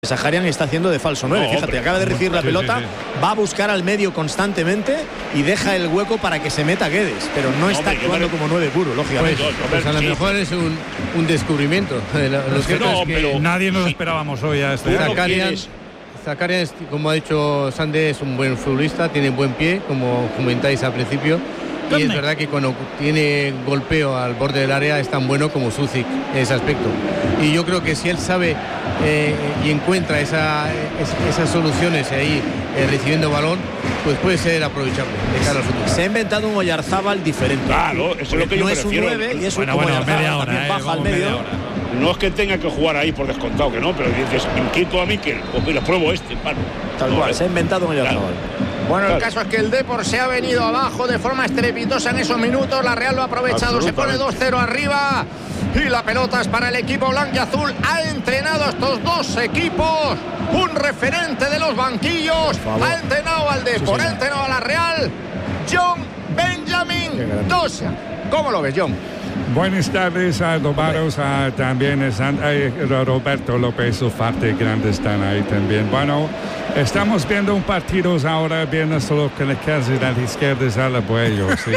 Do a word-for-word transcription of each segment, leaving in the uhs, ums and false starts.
Saharian está haciendo de falso nueve. No, fíjate, acaba de recibir la pelota, sí, sí, sí. va a buscar al medio constantemente y deja el hueco para que se meta Guedes, pero no, no está hombre, actuando como nueve puro, lógicamente. Pues, pues a lo mejor es un, un descubrimiento. Lo cierto no, es que pero nadie nos sí. esperábamos hoy a este. Zaharian, Zaharian, como ha dicho Sande, es un buen futbolista, tiene buen pie, como comentáis al principio. Y es verdad que cuando tiene golpeo al borde del área es tan bueno como Sucic en ese aspecto. Y yo creo que si él sabe eh, y encuentra esa, es, esas soluciones ahí eh, recibiendo balón, pues puede ser aprovechable de cara al futuro. Se ha inventado un Oyarzábal diferente. Claro, eso es lo que yo no me es refiero. Un nueve y es bueno, un bueno, media hora, también eh, baja al medio. No es que tenga que jugar ahí por descontado, que no, pero dices, inquieto a Mikel, pues mira, pruebo este, paro. Tal no, cual, eh. se ha inventado un Oyarzábal. Claro. Bueno, el caso es que el Depor se ha venido abajo de forma estrepitosa en esos minutos. La Real lo ha aprovechado, se pone dos cero arriba. Y la pelota es para el equipo blanquiazul. Ha entrenado a estos dos equipos. Un referente de los banquillos. Ha entrenado al Depor, sí, ha entrenado a la Real. John Benjamin Dosa. ¿Cómo lo ves, John? Buenas tardes a todos, a también a Roberto López Ufarte, grandes están ahí también. Bueno, estamos viendo un partido ahora, viendo solo con la casa de la izquierda a la Puello, sí.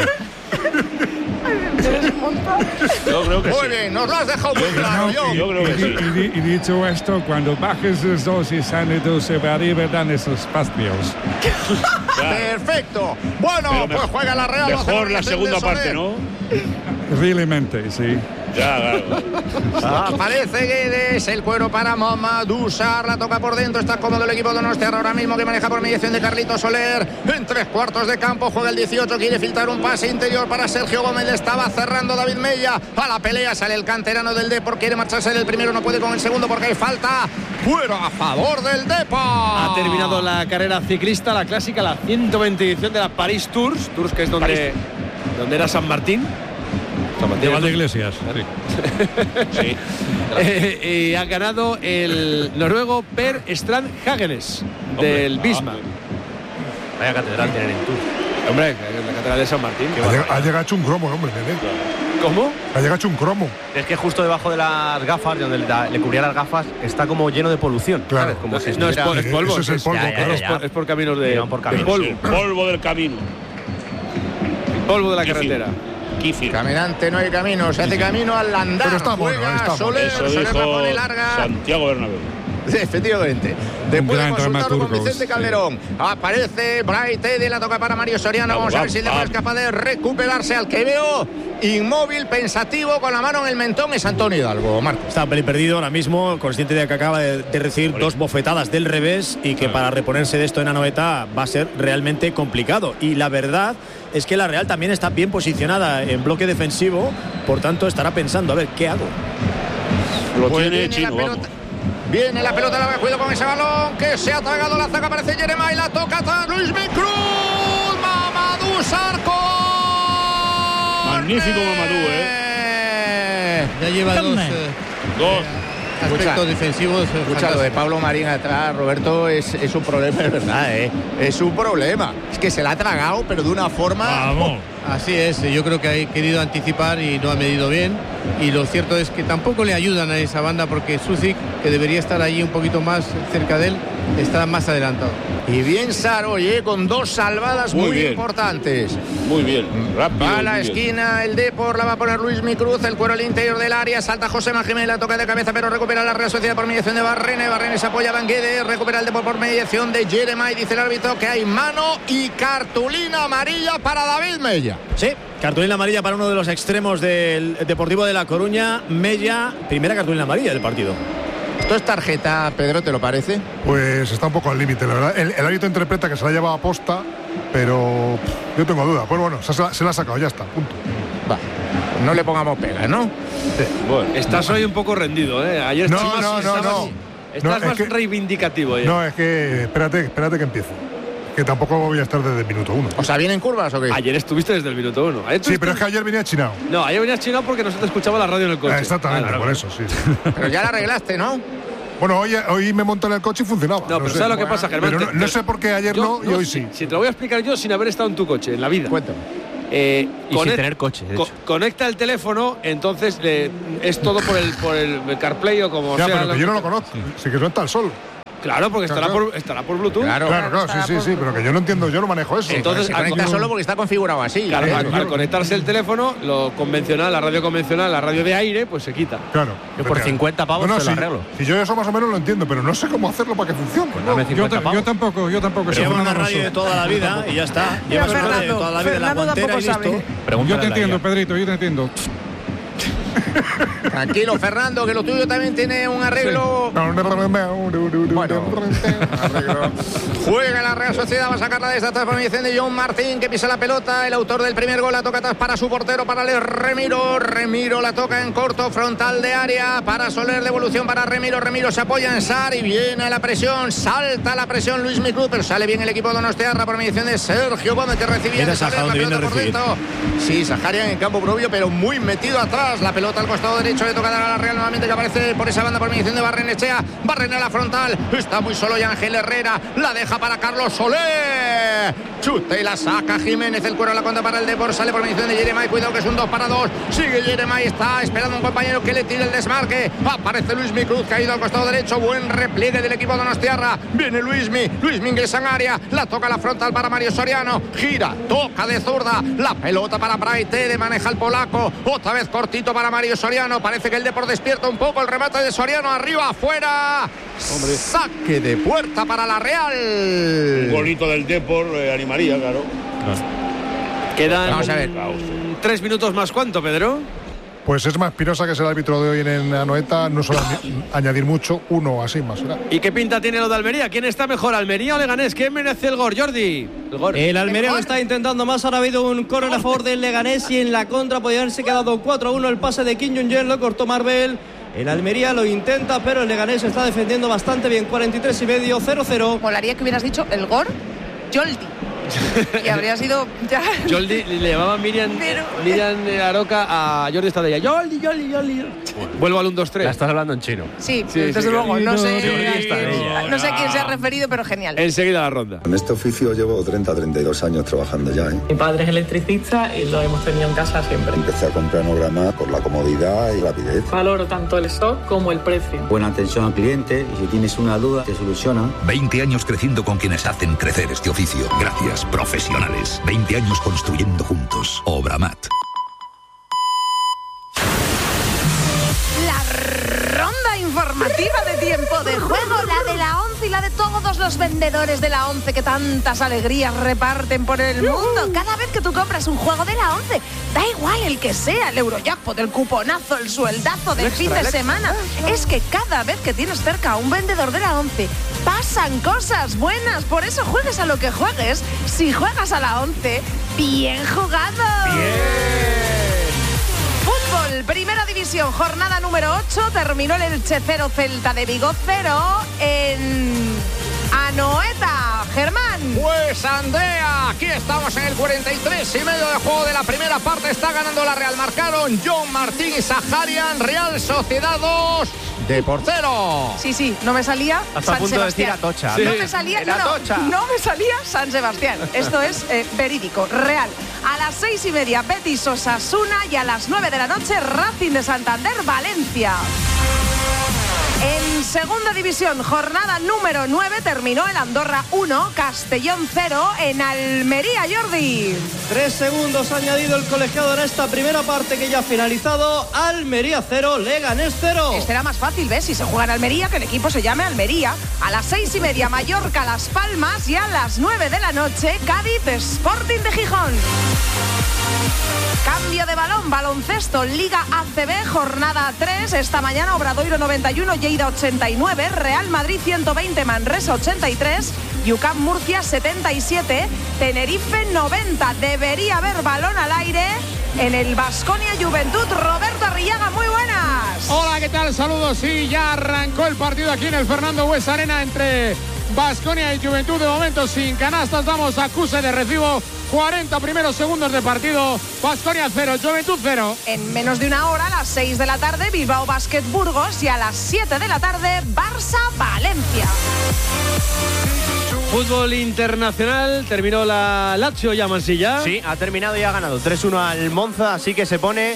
Yo creo que muy sí. bien, nos lo has dejado muy claro, yo. Yo creo que y, sí. Y, y, y dicho esto, cuando bajes los dos y salen dos, se va arriba, dan esos espacios. Claro. Perfecto. Bueno, pero pues juega la Real. Mejor la segunda parte, ¿no? Realmente, sí. Ya, claro. Ah, aparece Guedes, el cuero para Mamadou Sarr, la toca por dentro, está cómodo el equipo de Donostia ahora mismo, que maneja por mediación de Carlitos Soler, en tres cuartos de campo, juega el dieciocho, quiere filtrar un pase interior para Sergio Gómez, le estaba cerrando David Mella, a la pelea sale el canterano del Depor, quiere marcharse del primero, no puede con el segundo porque hay falta, fuera a favor del Depor. Ha terminado la carrera ciclista, la clásica, la ciento veinte edición de la Paris Tours, Tours que es donde, París. donde era San Martín. De Valdeiglesias. Sí. sí. eh, y ha ganado el noruego Per Strand Hagenes del Bismarck. Ah, vaya catedral tienen en Tours. Hombre, la catedral de San Martín. Ha llegado, ha llegado hecho un cromo, hombre. ¿eh? ¿Cómo? Ha llegado hecho un cromo. Es que justo debajo de las gafas, donde le, da, le cubría las gafas, está como lleno de polución. Claro. ¿Sabes? Como no, si no es, por, es polvo. Eso es el polvo, ya, ya, claro. ya, ya. Es, por, es por caminos de, no, por caminos, de polvo. El polvo del camino. El polvo de la Kifir. carretera. Kifir. Caminante no hay camino, se hace camino al andar. Pero está bueno, juega está Soler, Eso Soler dijo la pone larga. Santiago Bernabéu. Efectivamente. Después de consultarlo con Vicente sí. Calderón, aparece Bright Eddy, la toca para Mario Soriano. Vamos, vamos a ver si el es capaz de recuperarse. Al que veo inmóvil, pensativo, con la mano en el mentón, es Antonio Hidalgo. Marco. Está pelín perdido ahora mismo, consciente de que acaba de, de recibir Oye. dos bofetadas del revés y que para reponerse de esto en Anoeta va a ser realmente complicado. Y la verdad es que la Real también está bien posicionada en bloque defensivo, por tanto estará pensando, a ver, ¿qué hago? Lo Pues tiene viene Chino, la pelota, vamos. viene la pelota, la cuidado con ese balón que se ha tragado la zaga, aparece Jeremá y la toca atrás Luis Cruz. Mamadou Sarr. Magnífico Mamadou, eh. Ya lleva dos, eh, Dos. aspectos Escucha, defensivos. Escucha, lo de Pablo Marín atrás, Roberto, es, es un problema, es verdad, ¿eh? Es un problema. Es que se la ha tragado, pero de una forma... Vamos. Así es, yo creo que ha querido anticipar y no ha medido bien. Y lo cierto es que tampoco le ayudan a esa banda porque Sucic, que debería estar allí un poquito más cerca de él, está más adelantado. Y bien Sarr, oye, con dos salvadas muy, Muy bien. importantes. Muy bien. Rápido. Va a la muy bien. esquina el Depor, la va a poner Luis Micruz, el cuero al interior del área, salta José Jiménez, la toca de cabeza, pero recupera la Real Sociedad por mediación de Barrene. Barrene se apoya a Banguede, recupera el Depor por mediación de Jeremá y dice el árbitro que hay mano y cartulina amarilla para David Mella. Sí, cartulina amarilla para uno de los extremos del Deportivo de La Coruña, Mella, primera cartulina amarilla del partido. ¿Esto es tarjeta, Pedro, te lo parece? Pues está un poco al límite, la verdad. El, el árbitro interpreta que se la lleva a posta, pero pff, yo tengo duda. Pues bueno, se, se la ha sacado, ya está, punto. Va, no le pongamos pega, ¿no? Sí. Bueno. Estás hoy un poco rendido, ¿eh? Ayer No, estabas, no, no, estabas, no. estás No, más es que- reivindicativo ayer. No, es que espérate, espérate que empiece. Que tampoco voy a estar desde el minuto uno. O sea, ¿vienen curvas o qué? Ayer estuviste desde el minuto uno. Ayer Sí, estuviste- pero es que ayer venía chinado. No, ayer venías chino porque no se te escuchaba la radio en el coche. Ah, exactamente, Claro, por claro. eso, sí. sí. Pero ya la arreglaste, ¿no? Bueno, hoy, hoy me monté en el coche y funcionaba. No, pero sé. ¿sabes lo que pasa, Germán? Pero no, Te- no te- sé por qué ayer Yo- no y hoy si, sí. Si te lo voy a explicar yo sin haber estado en tu coche, en la vida. Cuéntame. Eh, Y sin tener coche, de co- hecho. conecta el teléfono, entonces le- es todo por el, por el CarPlay o como Ya, sea. pero que lo- yo no lo conozco. Sí que no está el sol. Claro, porque estará, Claro. Por, estará por Bluetooth. Claro, Claro, claro, sí, sí, sí, pero que yo no entiendo, yo no manejo eso. Entonces, se al- conecta solo porque está configurado así. Claro, ¿eh? al, al conectarse el teléfono, lo convencional, la radio convencional, la radio de aire, pues se quita. Claro. Yo por Pero- cincuenta pavos No, no, te lo sí, arreglo. Si yo eso más o menos lo entiendo, pero no sé cómo hacerlo para que funcione. Dame Yo, cincuenta ta- pavos. yo tampoco, yo tampoco. soy Lleva una Fernando radio de Alonso. toda la vida y ya está. Lleva una radio de Fernando, toda la vida en la Fernando guantera y tampoco listo. sabe. Yo Pregúntale te a la entiendo, guía. Pedrito, yo te entiendo. Tranquilo, Fernando, que lo tuyo también tiene un arreglo. Bueno, arreglo. Juega la Real Sociedad, va a sacarla de esta transformación de John Martín, que pisa la pelota. El autor del primer gol la toca atrás para su portero, para el Remiro. Remiro la toca en corto, frontal de área para Soler, devolución para Remiro. Remiro se apoya en Sar y viene la presión. Salta la presión Luis Miclú, pero sale bien el equipo de Donostiarra por mediación de Sergio Gómez, que recibía Mira de Soler Saja la dónde pelota viene a por recibir. dentro. Sí, Saharian en campo propio, pero muy metido atrás. La pelota al costado derecho, le toca dar a la Real nuevamente, que aparece por esa banda por mediación de Barrenechea. Barrena a la frontal, está muy solo y Ángel Herrera la deja para Carlos Soler. Chuta y la saca Jiménez, el cuero a la contra para el Depor, sale por mediación de Jeremai, cuidado que es un dos para dos. Sigue Jeremai, está esperando un compañero que le tire el desmarque. Aparece Luismi Cruz, caído al costado derecho, buen repliegue del equipo de Donostiarra. Viene Luismi, Luismi ingresa en área, la toca a la frontal para Mario Soriano, gira, toca de zurda, la pelota para Braitede, maneja el polaco, otra vez cortito para Mario Soriano, parece que el Depor despierta un poco, el remate de Soriano, arriba, afuera. Hombre. Saque de puerta para la Real. Un golito del Depor eh, animaría, claro. Quedan Vamos a ver. mm, tres minutos más. ¿Cuánto, Pedro? Pues es más Espinosa, que es el árbitro de hoy en Anoeta, no suele añ- añadir mucho, uno así más será. ¿Y qué pinta tiene lo de Almería? ¿Quién está mejor, Almería o Leganés? ¿Quién merece el gol, Jordi? El gol. El Almería lo está intentando más. Ahora ha habido un córner a favor del Leganés y en la contra podría haberse quedado cuatro a uno. El pase de Kim Jong-un lo cortó Marbel. El Almería lo intenta, pero el Leganés está defendiendo bastante bien. cuarenta y tres y medio, cero cero. Molaría que hubieras dicho el gol Joldi. Y habría sido ya. Jordi le llamaba Miriam, Pero- Miriam Aroca a Jordi Estadella. Jordi, Jordi, Jordi. Vuelvo al uno dos Ya tres. estás hablando en chino. Sí, Sí, desde sí, luego. No sé, Jordi Estadella. no sé a quién se ha referido, pero genial. Enseguida la ronda. En este oficio llevo treinta a treinta y dos años trabajando ya. ¿eh? Mi padre es electricista y lo hemos tenido en casa siempre. Empecé a comprar Nograma por la comodidad y rapidez. Valoro tanto el stock como el precio. Buena atención al cliente y si tienes una duda te solucionan. veinte años creciendo con quienes hacen crecer este oficio. Gracias, profesionales. veinte años construyendo juntos. Obramat. La ronda informativa de tiempo de juego, la de la once y la de todos los vendedores de la once que tantas alegrías reparten por el mundo. Cada vez que tú compras un juego de la once, da igual el que sea, el Eurojackpot, el cuponazo, el sueldazo del fin de semana. Es que cada vez que tienes cerca a un vendedor de la once, pasan cosas buenas. Por eso juegues a lo que juegues. Si juegas a la once, bien jugado. Fútbol, Primera División, jornada número ocho. Terminó el Elche cero, Celta de Vigo cero en Anoeta. Germán. Pues Andrea, aquí estamos en el cuarenta y tres y medio de juego de la primera parte. Está ganando la Real. Marcaron John Martín y Saharian. Real Sociedad dos de portero. Sí, sí, no me salía Hasta a San punto de decir Sebastián. Atocha. Sí. No me salía, El no, no, Atocha. no me salía San Sebastián. Esto es eh, verídico, real. A las seis y media, Betis Osasuna, y a las nueve de la noche, Racing de Santander, Valencia. En segunda división, jornada número nueve, terminó el Andorra uno, Castellón cero en Almería, Jordi. Tres segundos ha añadido el colegiado en esta primera parte que ya ha finalizado. Almería cero, Leganés cero. Este era más fácil, ¿ves? Si se juega en Almería, que el equipo se llame Almería. A las seis y media, Mallorca, Las Palmas, y a las nueve de la noche, Cádiz, Sporting de Gijón. Cambio de balón, baloncesto, Liga A C B, jornada tres. Esta mañana, Obradoiro noventa y uno, Lleida ochenta y nueve, Real Madrid ciento veinte, Manresa ochenta y tres, U C A M Murcia setenta y siete, Tenerife noventa. Debería haber balón al aire en el Baskonia Juventud. Roberto Arrillaga, muy buenas. Hola, ¿qué tal? Saludos. Sí, ya arrancó el partido aquí en el Fernando Buesa Arena entre Baskonia y Juventud. De momento sin canastas, damos acuse de recibo. cuarenta primeros segundos de partido. Baskonia cero, Juventud cero. En menos de una hora, a las seis de la tarde, Bilbao Basket Burgos, y a las siete de la tarde, Barça Valencia. Fútbol internacional, terminó la Lazio ya Mansilla. Sí, ha terminado y ha ganado tres uno al Monza, así que se pone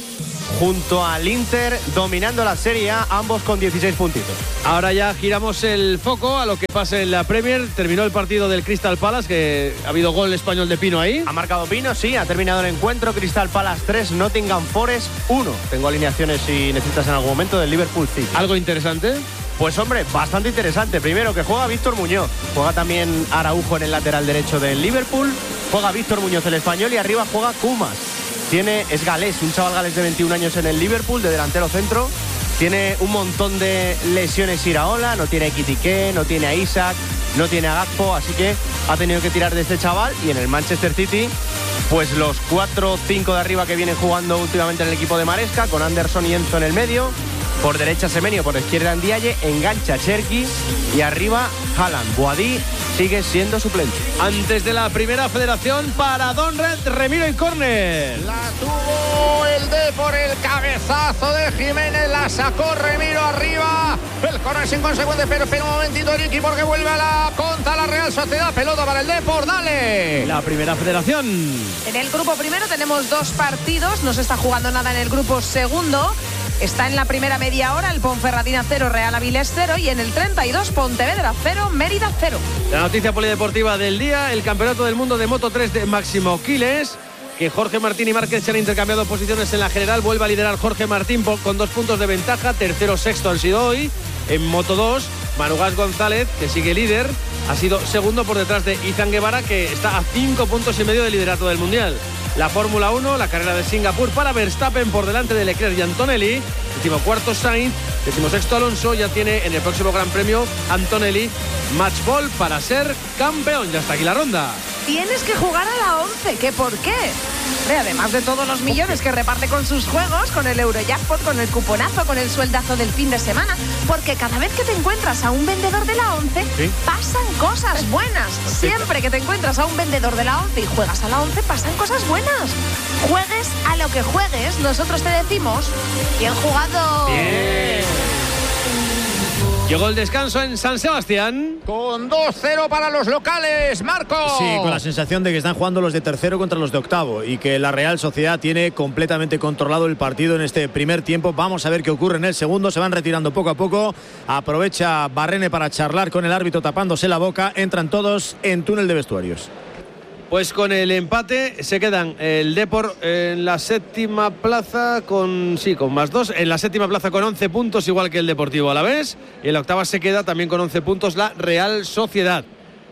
junto al Inter, dominando la Serie A, ambos con dieciséis puntitos. Ahora ya giramos el foco a lo que pasa en la Premier. Terminó el partido del Crystal Palace, que ha habido gol español de Pino ahí. Ha marcado Pino, sí, ha terminado el encuentro. Crystal Palace tres, Nottingham Forest uno. Tengo alineaciones si necesitas en algún momento del Liverpool City. ¿Algo interesante? Pues hombre, bastante interesante. Primero que juega Víctor Muñoz, juega también Araujo en el lateral derecho del Liverpool, juega Víctor Muñoz el español y arriba juega Kumas. Tiene, es galés, un chaval galés de veintiún años en el Liverpool, de delantero centro. Tiene un montón de lesiones Iraola, no tiene a Ekitike, no tiene a Isaac, no tiene a Gakpo, así que ha tenido que tirar de este chaval. Y en el Manchester City, pues los cuatro o cinco de arriba que vienen jugando últimamente en el equipo de Maresca, con Anderson y Enzo en el medio. Por derecha Semenyo, por izquierda Ndiaye, engancha Cherki y arriba Haaland. Boadí sigue siendo suplente. Antes de la primera federación para Donred, Remiro en córner. La tuvo el D por el cabezazo de Jiménez, la sacó Remiro arriba. El córner es inconsecuente, pero espera un momentito Ricky porque vuelve a la contra la Real Sociedad. Pelota para el Depor, dale. La primera federación. En el grupo primero tenemos dos partidos, no se está jugando nada en el grupo segundo. Está en la primera media hora el Ponferradina cero, Real Avilés cero y en el treinta y dos Pontevedra cero, Mérida cero. La noticia polideportiva del día, el Campeonato del Mundo de Moto tres de Máximo Quiles, que Jorge Martín y Márquez se han intercambiado posiciones en la general. Vuelve a liderar Jorge Martín con dos puntos de ventaja, tercero sexto han sido hoy. En Moto dos, Manu Gas González, que sigue líder, ha sido segundo por detrás de Izan Guevara, que está a cinco puntos y medio del liderato del Mundial. La Fórmula uno, la carrera de Singapur para Verstappen por delante de Leclerc y Antonelli. Decimocuarto Sainz, decimosexto Alonso. Ya tiene en el próximo Gran Premio Antonelli match ball para ser campeón. Ya está aquí la ronda. Tienes que jugar a la once, ¿qué por qué? Además de todos los millones que reparte con sus juegos, con el Eurojackpot, con el cuponazo, con el sueldazo del fin de semana, porque cada vez que te encuentras a un vendedor de la once, ¿sí?, pasan cosas buenas. Siempre que te encuentras a un vendedor de la once y juegas a la once, pasan cosas buenas. Juegues a lo que juegues, nosotros te decimos, bien jugado. Bien. Llegó el descanso en San Sebastián. Con dos cero para los locales, Marco. Sí, con la sensación de que están jugando los de tercero contra los de octavo y que la Real Sociedad tiene completamente controlado el partido en este primer tiempo. Vamos a ver qué ocurre en el segundo. Se van retirando poco a poco. Aprovecha Barrene para charlar con el árbitro tapándose la boca. Entran todos en túnel de vestuarios. Pues con el empate se quedan el Depor en la séptima plaza con, sí, con más dos, en la séptima plaza con once puntos, igual que el Deportivo Alavés, y en la octava se queda también con once puntos la Real Sociedad,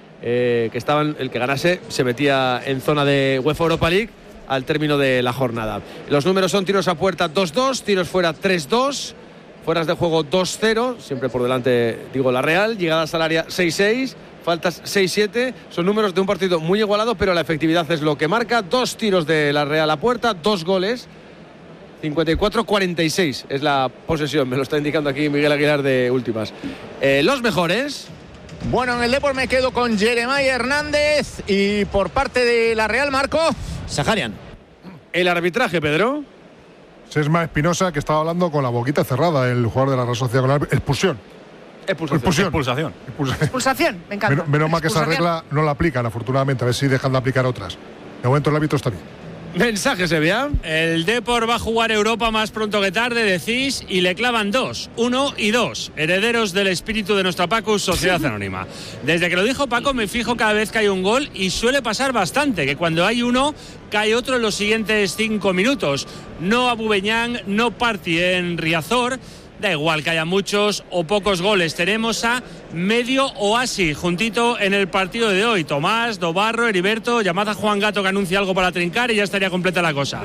eh, que estaban, el que ganase se metía en zona de UEFA Europa League al término de la jornada. Los números son tiros a puerta dos dos, tiros fuera tres dos, fueras de juego dos cero, siempre por delante digo la Real, llegadas al área seis seis, faltas seis siete, son números de un partido muy igualado, pero la efectividad es lo que marca. Dos tiros de la Real a puerta, dos goles, cincuenta y cuatro cuarenta y seis es la posesión, me lo está indicando aquí Miguel Aguilar de Últimas. Eh, los mejores. Bueno, en el Depor me quedo con Jeremiah Hernández y por parte de la Real, Marco, Saharian. El arbitraje, Pedro. Sesma Espinosa, que estaba hablando con la boquita cerrada, el jugador de la Real Sociedad, con la expulsión. Expulsación. Expulsión. Expulsación. Expulsación. Expulsación, me encanta. Menos, menos mal que esa regla no la aplican, afortunadamente, a ver si dejan de aplicar otras. De momento el árbitro está bien. Mensaje, se vea. El Depor va a jugar Europa más pronto que tarde, decís, y le clavan dos, uno y dos, herederos del espíritu de nuestra Pacus Sociedad Anónima. Desde que lo dijo Paco me fijo cada vez que hay un gol y suele pasar bastante, que cuando hay uno cae otro en los siguientes cinco minutos. No Abubeñán, no Parti en Riazor. Da igual que haya muchos o pocos goles. Tenemos a medio oasis juntito en el partido de hoy. Tomás, Dobarro, Heriberto, llamad a Juan Gato que anuncia algo para trincar y ya estaría completa la cosa.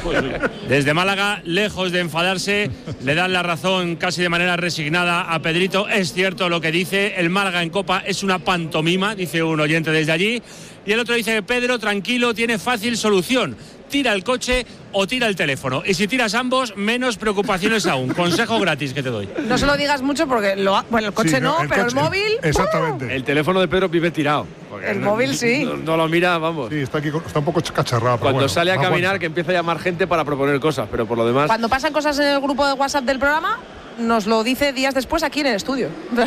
Desde Málaga, lejos de enfadarse, le dan la razón casi de manera resignada a Pedrito. Es cierto lo que dice, el Málaga en Copa es una pantomima, dice un oyente desde allí. Y el otro dice que Pedro, tranquilo, tiene fácil solución. Tira el coche o tira el teléfono. Y si tiras ambos, menos preocupaciones aún. Consejo gratis que te doy. No se lo digas mucho porque lo, bueno, el coche sí, no, no el pero coche, el móvil. Exactamente. ¡pum! El teléfono de Pedro vive tirado. El no, móvil sí. No, no lo mira, vamos. Sí, está aquí, está un poco cacharrado. Cuando bueno, sale a caminar, aguanta. que empieza a llamar gente para proponer cosas, pero por lo demás. Cuando pasan cosas en el grupo de WhatsApp del programa, nos lo dice días después aquí en el estudio.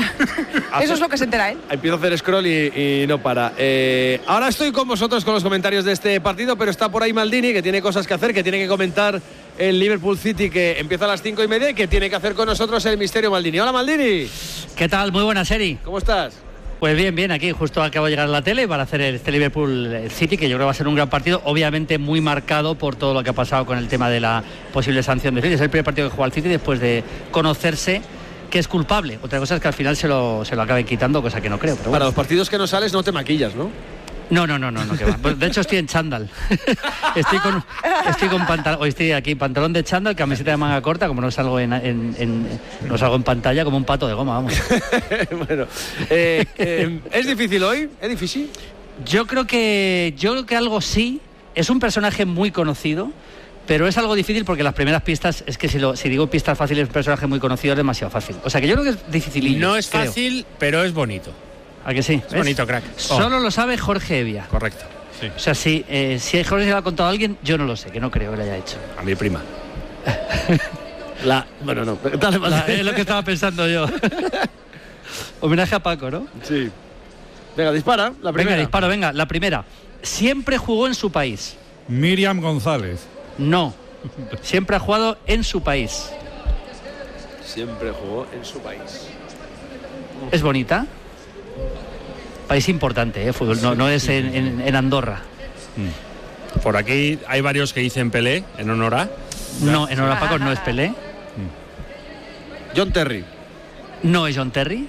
Eso es lo que se entera, ¿eh? Empiezo a hacer scroll y, y no para. Eh, ahora estoy con vosotros con los comentarios de este partido, pero está por ahí Maldini, que tiene cosas que hacer, que tiene que comentar el Liverpool City, que empieza a las cinco y media y que tiene que hacer con nosotros el Misterio Maldini. Hola, Maldini. ¿Qué tal? Muy buena serie. ¿Cómo estás? Pues bien, bien, aquí justo acabo de llegar a la tele para hacer este Liverpool City, que yo creo que va a ser un gran partido, obviamente muy marcado por todo lo que ha pasado con el tema de la posible sanción de City. Es el primer partido que juega el City después de conocerse que es culpable. Otra cosa es que al final se lo, se lo acaben quitando, cosa que no creo. Pero bueno. Para los partidos que no sales no te maquillas, ¿no? No, no, no, no, no que va. De hecho estoy en chándal. estoy con estoy con pantalón, hoy estoy aquí pantalón de chándal, camiseta de manga corta, como no salgo en, en, en no salgo en pantalla, como un pato de goma, vamos. Bueno, eh, eh, ¿es difícil hoy? ¿Es difícil? Yo creo que yo creo que algo sí. Es un personaje muy conocido, pero es algo difícil porque las primeras pistas, es que si, lo, si digo pistas fáciles, un personaje muy conocido es demasiado fácil. O sea que yo creo que es dificilillo. No es creo. fácil, pero es bonito. ¿A que sí? Es ¿ves? Bonito, crack. Oh. Solo lo sabe Jorge Evia. Correcto. Sí. O sea, si, eh, si Jorge se lo ha contado a alguien, yo no lo sé, que no creo que lo haya hecho. A mi prima. La, bueno, no, dale, la, es lo que estaba pensando yo. Homenaje a Paco, ¿no? Sí. Venga, dispara, la primera. Venga, disparo, venga, la primera. Siempre jugó en su país. Miriam González. No. Siempre ha jugado en su país. Siempre jugó en su país. ¿Es bonita? País importante, ¿eh? Fútbol. No, no es en, en, en Andorra. Por aquí hay varios que dicen Pelé, en honor a... No, en honor a Paco no es Pelé. John Terry. No es John Terry.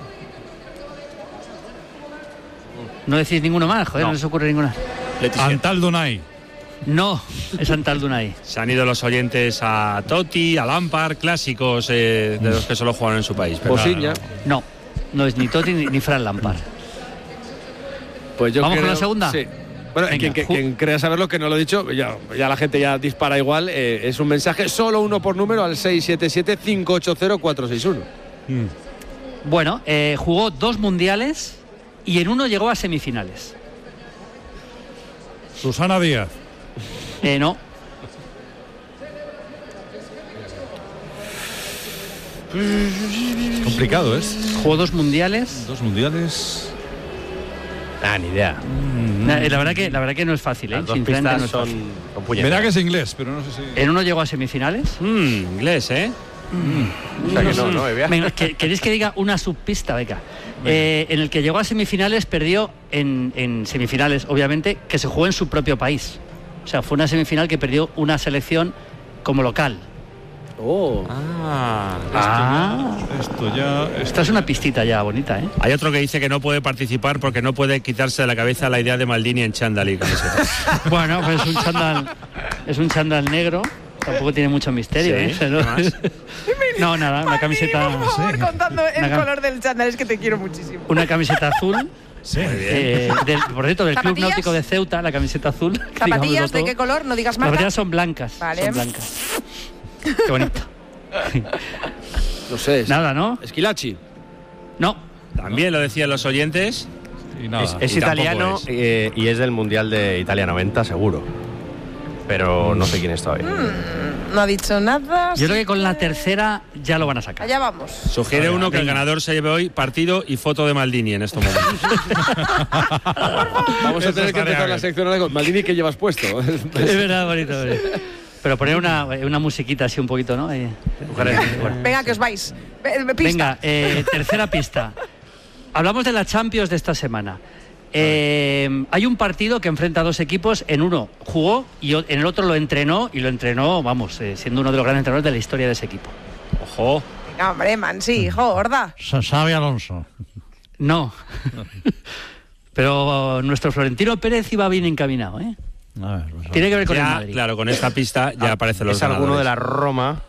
No decís ninguno más, joder, no, no les ocurre ninguna. Antal Dunay. No, es Antal Dunay. Se han ido los oyentes a Totti, a Lampard, clásicos eh, de los que solo jugaron en su país. Posiña. No, no es ni Totti ni, ni Fran Lampard. Pues yo ¿Vamos creo, con la segunda? Sí. Bueno, Venga, quien, quien crea saberlo, que no lo he dicho, ya, ya la gente ya dispara igual. Eh, es un mensaje, solo uno por número, al seis siete siete, cinco ocho cero, cuatro seis uno. Mm. Bueno, eh, jugó dos mundiales y en uno llegó a semifinales. Susana Díaz. Eh, no. Complicado, ¿es? Jugó dos mundiales. Dos mundiales. Ah, ni idea. Mm. La, la verdad que la verdad que no es fácil, ¿eh? Las dos pistas no es son, fácil. son puñeteras. Verá que es inglés, pero no sé si... En uno llegó a semifinales. Mm, inglés, ¿eh? Mm. O sea que no, no, Evia. Venga, que, ¿queréis que diga una subpista? Venga. Eh, en el que llegó a semifinales, perdió en, en semifinales, obviamente, que se jugó en su propio país. O sea, fue una semifinal que perdió una selección como local. Oh. Ah. Ah. Esto ya... Esto Esta es una pistita ya bonita, ¿eh? Hay otro que dice que no puede participar porque no puede quitarse de la cabeza la idea de Maldini en chándal y camiseta. Bueno, pues es un chándal, es un chándal negro. Tampoco tiene mucho misterio, Sí, ¿eh? ¿No? no, nada, una camiseta... Por favor, sí. contando el Una cam- color del chándal, es que te quiero muchísimo. Una camiseta azul. Sí. Eh, del, por cierto, del Club ¿Zapatillas? Náutico de Ceuta, la camiseta azul. ¿Zapatillas digámoslo de todo. qué color? No digas Las marca. zapatillas son blancas. Vale. Son blancas. Qué bonito. No sé. Es, Nada, ¿no? Esquilachi. No. También lo decían los oyentes. Y nada. Es, es Y tampoco italiano es. eh, y es del Mundial de Italia noventa, seguro. Pero no sé quién es todavía. Mm, no ha dicho nada. Yo creo que con la tercera ya lo van a sacar. Allá vamos. Sugiere uno que el ganador se lleve hoy partido y foto de Maldini en estos momentos. Vamos a Eso tener que estaría empezar la bien. sección ahora con Maldini, ¿qué llevas puesto? Es verdad, bonito. bonito. Pero poner una, una musiquita así un poquito, ¿no? Eh, bueno. Venga, que os vais. Eh, Pista. Venga, eh, tercera pista. Hablamos de la Champions de esta semana. Eh, hay un partido que enfrenta a dos equipos. En uno jugó y o- en el otro lo entrenó. Y lo entrenó, vamos, eh, siendo uno de los grandes entrenadores de la historia de ese equipo. Ojo. Venga, hombre, man, sí, hijo, gorda. Xavi Alonso. No. Pero nuestro Florentino Pérez iba bien encaminado, ¿eh? A ver, pues, Tiene que ver con el Ya, Madrid. claro, con esta pista ya aparecen los Es alguno de ganadores. la Roma.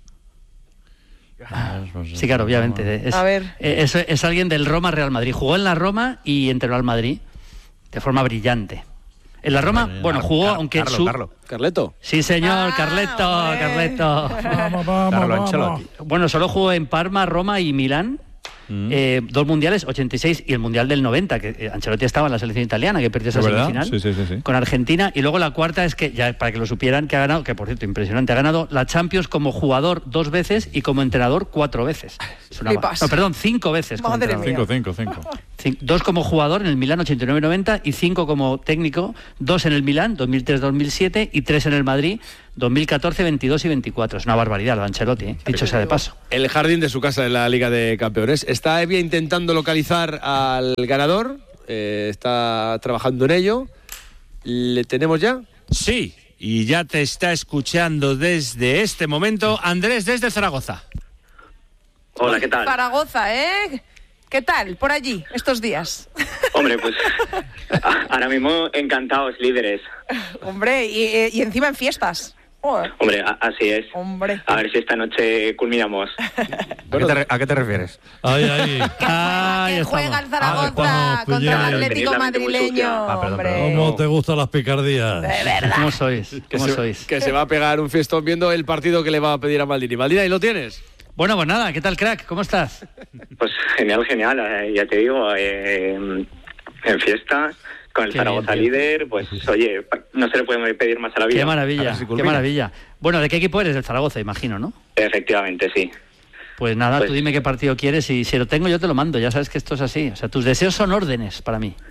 a ver, pues, Sí, claro, obviamente. Es, A ver. eh, Es, es alguien del Roma Real Madrid. Jugó en la Roma y entrenó al Madrid de forma brillante. En la Roma, Vale, bueno, Car- jugó, Car- aunque Carlo, su... Carlo. Carleto. Sí, señor, Ah, Carleto, hombre. Carleto. Vamos, vamos, Carlo vamos. Ancelotti. Bueno, solo jugó en Parma, Roma y Milán. Eh, dos mundiales, ochenta y seis y el mundial del noventa, que eh, Ancelotti estaba en la selección italiana, que perdió esa ¿Es verdad? semifinal Sí, sí, sí, sí. con Argentina. Y luego la cuarta es que, ya para que lo supieran, que ha ganado, que por cierto, impresionante, ha ganado la Champions como jugador dos veces y como entrenador cuatro veces. Es una Flipas. no, perdón, cinco veces como Madre entrenador. Cinco, cinco, cinco. Dos como jugador en el Milán ochenta y nueve noventa y cinco como técnico, dos en el Milán dos mil tres dos mil siete y tres en el Madrid dos mil catorce, veintidós y veinticuatro. Es una barbaridad lo de Ancelotti, ¿eh? Dicho sea de paso. El jardín de su casa en la Liga de Campeones. Está Evia intentando localizar al ganador, eh, está trabajando en ello. ¿Le tenemos ya? Sí, y ya te está escuchando desde este momento Andrés desde Zaragoza. Hola, ¿qué tal? Zaragoza, ¿eh? ¿Qué tal por allí estos días? Hombre, pues ahora mismo encantados, líderes. Hombre, y, y encima en fiestas. Oh. Hombre, a, así es. Hombre. A ver si esta noche culminamos. ¿A qué te, a qué te refieres? Ay, ay. Ay, que juega el Zaragoza Ah, contra el pues Atlético madrileño. Ah, perdón, hombre. perdón. ¿Cómo te gustan las picardías? De verdad. ¿Cómo sois? Que, ¿Cómo se, sois? que se va a pegar un fiestón viendo el partido que le va a pedir a Maldini. Maldini, ¿ahí lo tienes? Bueno, pues nada, ¿qué tal, crack? ¿Cómo estás? Pues genial, genial. Eh, ya te digo, eh, en fiesta, con el Qué Zaragoza bien, tío. líder, pues oye, no se le puede pedir más a la vida. Qué maravilla, Si qué culmina. maravilla. Bueno, ¿de qué equipo eres? Del Zaragoza, imagino, ¿no? Efectivamente, sí. Pues nada, Pues- tú dime qué partido quieres y si lo tengo yo te lo mando. Ya sabes que esto es así. O sea, tus deseos son órdenes para mí.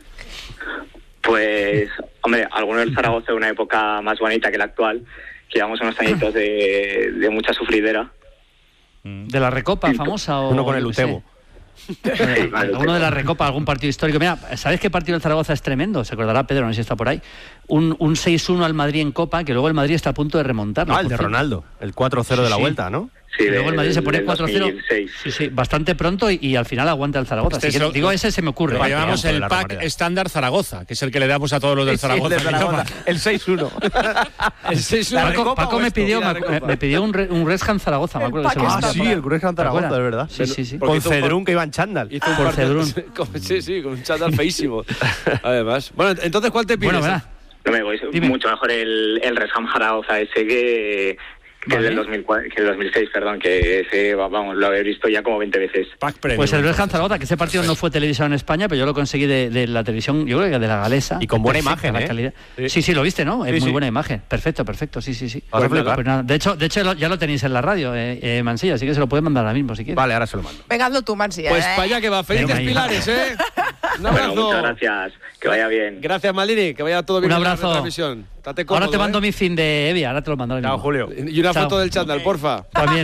Pues, hombre, alguno del Zaragoza de una época más bonita que la actual, que llevamos unos añitos de, de mucha sufridera. ¿De la Recopa famosa o...? Uno con el yo qué sé? Utebo. Eh, Alguno de la Recopa, algún partido histórico. Mira, ¿sabes qué partido del Zaragoza es tremendo? Se acordará Pedro, no sé si está por ahí. Un, un seis uno al Madrid en Copa, que luego el Madrid está a punto de remontarlo. Ah, el por de cierto. Ronaldo, el cuatro cero Sí, de la sí. vuelta, ¿no? Sí, Y luego el Madrid se del- pone del cuatro cero. dos mil seis. Sí, sí, bastante pronto y, y al final aguanta el Zaragoza. Este Así que, es lo- digo, ese se me ocurre. Lo llamamos de el la pack Romareda. estándar Zaragoza, que es el que le damos a todos los del Sí, Zaragoza. el de Zaragoza, el seis uno. El seis uno. La Paco, Recopa Paco o me esto? pidió, Y la me, Recopa. me pidió un, re- un Rescan Zaragoza, me El acuerdo. que se pack llamaba. Ah, sí, el Cruz ¿Te Zaragoza, acuerdas? de verdad. Sí, sí, sí. Porque Con hizo un Cedrún que iba en chándal. Hizo un Por partido- Cedrún. con- Sí, sí, con un chándal feísimo. Además. Bueno, entonces, ¿cuál te pides? Bueno, verá. No me voy, es Dime. mucho mejor el, el Resham Zaragoza ese que, que Vale. el del dos mil cuatro, que el dos mil seis, perdón, que ese, vamos, lo he visto ya como veinte veces. Pack premium. Pues el Rescan Zaragoza, que ese partido no fue televisado en España, pero yo lo conseguí de, de la televisión, yo creo que de la galesa. Y con buena Perfecta imagen, la ¿eh? calidad. Sí. Sí, sí, lo viste, ¿no? Es Sí, muy sí. buena imagen. Perfecto, perfecto, sí, sí, sí. Vas a Pues flipar. pues nada, de hecho, de hecho lo- ya lo tenéis en la radio, eh, eh, Mansilla, así que se lo pueden mandar ahora mismo si quieres. Vale, ahora se lo mando. Venga, hazlo tú, Mansi. Pues eh. para allá que va. Felices Venga, ahí. Pilares, ¿eh? Un Bueno, abrazo. muchas gracias, que vaya bien. Gracias, Maldini, que vaya todo bien Un en la abrazo. retransmisión. Date Ahora cómodo, te mando ¿eh? mi fin de Evia, ahora te lo mando ahora Chao, mismo. Julio. Y una Chao. foto del chándal, porfa. También.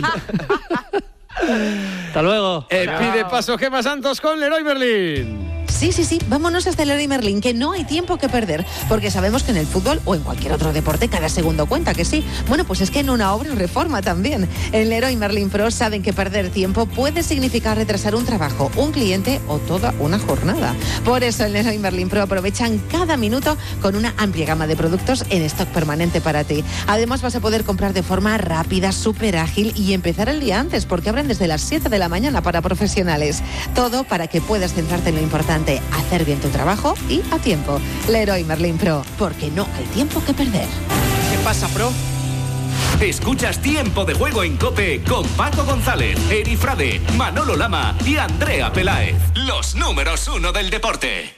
Hasta luego. Eh, pide paso Gemma Santos con Leroy Merlin. Sí, sí, sí, vámonos hasta el Leroy Merlin, que no hay tiempo que perder, porque sabemos que en el fútbol o en cualquier otro deporte cada segundo cuenta, que sí. Bueno, pues es que en una obra o reforma también. En Leroy Merlin Pro saben que perder tiempo puede significar retrasar un trabajo, un cliente o toda una jornada. Por eso en Leroy Merlin Pro aprovechan cada minuto con una amplia gama de productos en stock permanente para ti. Además vas a poder comprar de forma rápida, súper ágil y empezar el día antes, porque abren desde las siete de la mañana para profesionales. Todo para que puedas centrarte en lo importante, hacer bien tu trabajo y a tiempo. Leroy Merlin Pro, porque no hay tiempo que perder. ¿Qué pasa, Pro? Escuchas Tiempo de Juego en COPE con Paco González, Eri Frade, Manolo Lama y Andrea Peláez. Los números uno del deporte.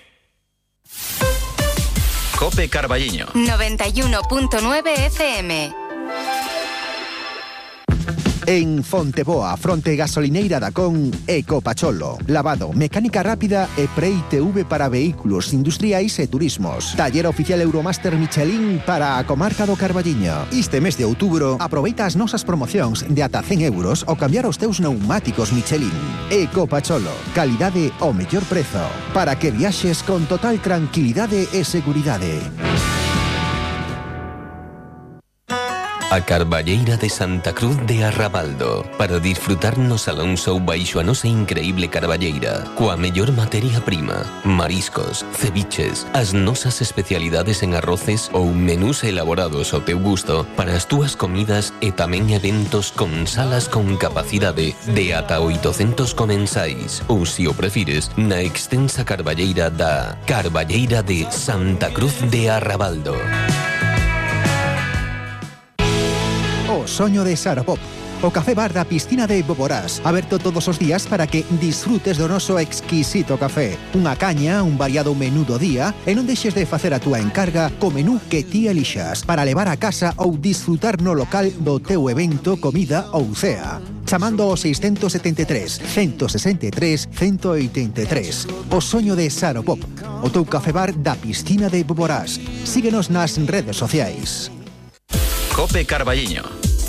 COPE Carballiño. noventa y uno punto nueve F M. En Fonteboa, fronte gasolineira da Con, Ecopacholo. Lavado, mecánica rápida e pre-I T V para vehículos industriais e turismos. Taller oficial Euromaster Michelin para a comarca do Carballiño. Este mes de outubro, aproveita as nosas promocións de ata cen euros ao cambiar os teus neumáticos Michelin. Ecopacholo, calidade ao mellor prezo. Para que viaxes con total tranquilidade e seguridade. A Carballeira de Santa Cruz de Arrabaldo, para disfrutar no Salón Show baixo a nosa increíble carballeira, coa mellor materia prima, mariscos, ceviches, as nosas especialidades en arroces ou menús elaborados ao teu gusto para as túas comidas e tamén eventos con salas con capacidade de ata oitocentos comensais, ou se o prefires, na extensa carballeira da Carballeira de Santa Cruz de Arrabaldo. O soño de Saropop. O café bar da Piscina de Boborás, aberto todos os días para que disfrutes do noso exquisito café. Unha caña, un variado menú do día e non deixes de facer a túa encarga co menú que ti elixas para levar a casa ou disfrutar no local do teu evento, comida ou cea. Chamando ao seiscentos setenta e tres, ciento sesenta e tres, ciento oitenta e tres. O soño de Saropop, o teu café bar da Piscina de Boborás. Síguenos nas redes sociais. Cope Carballiño.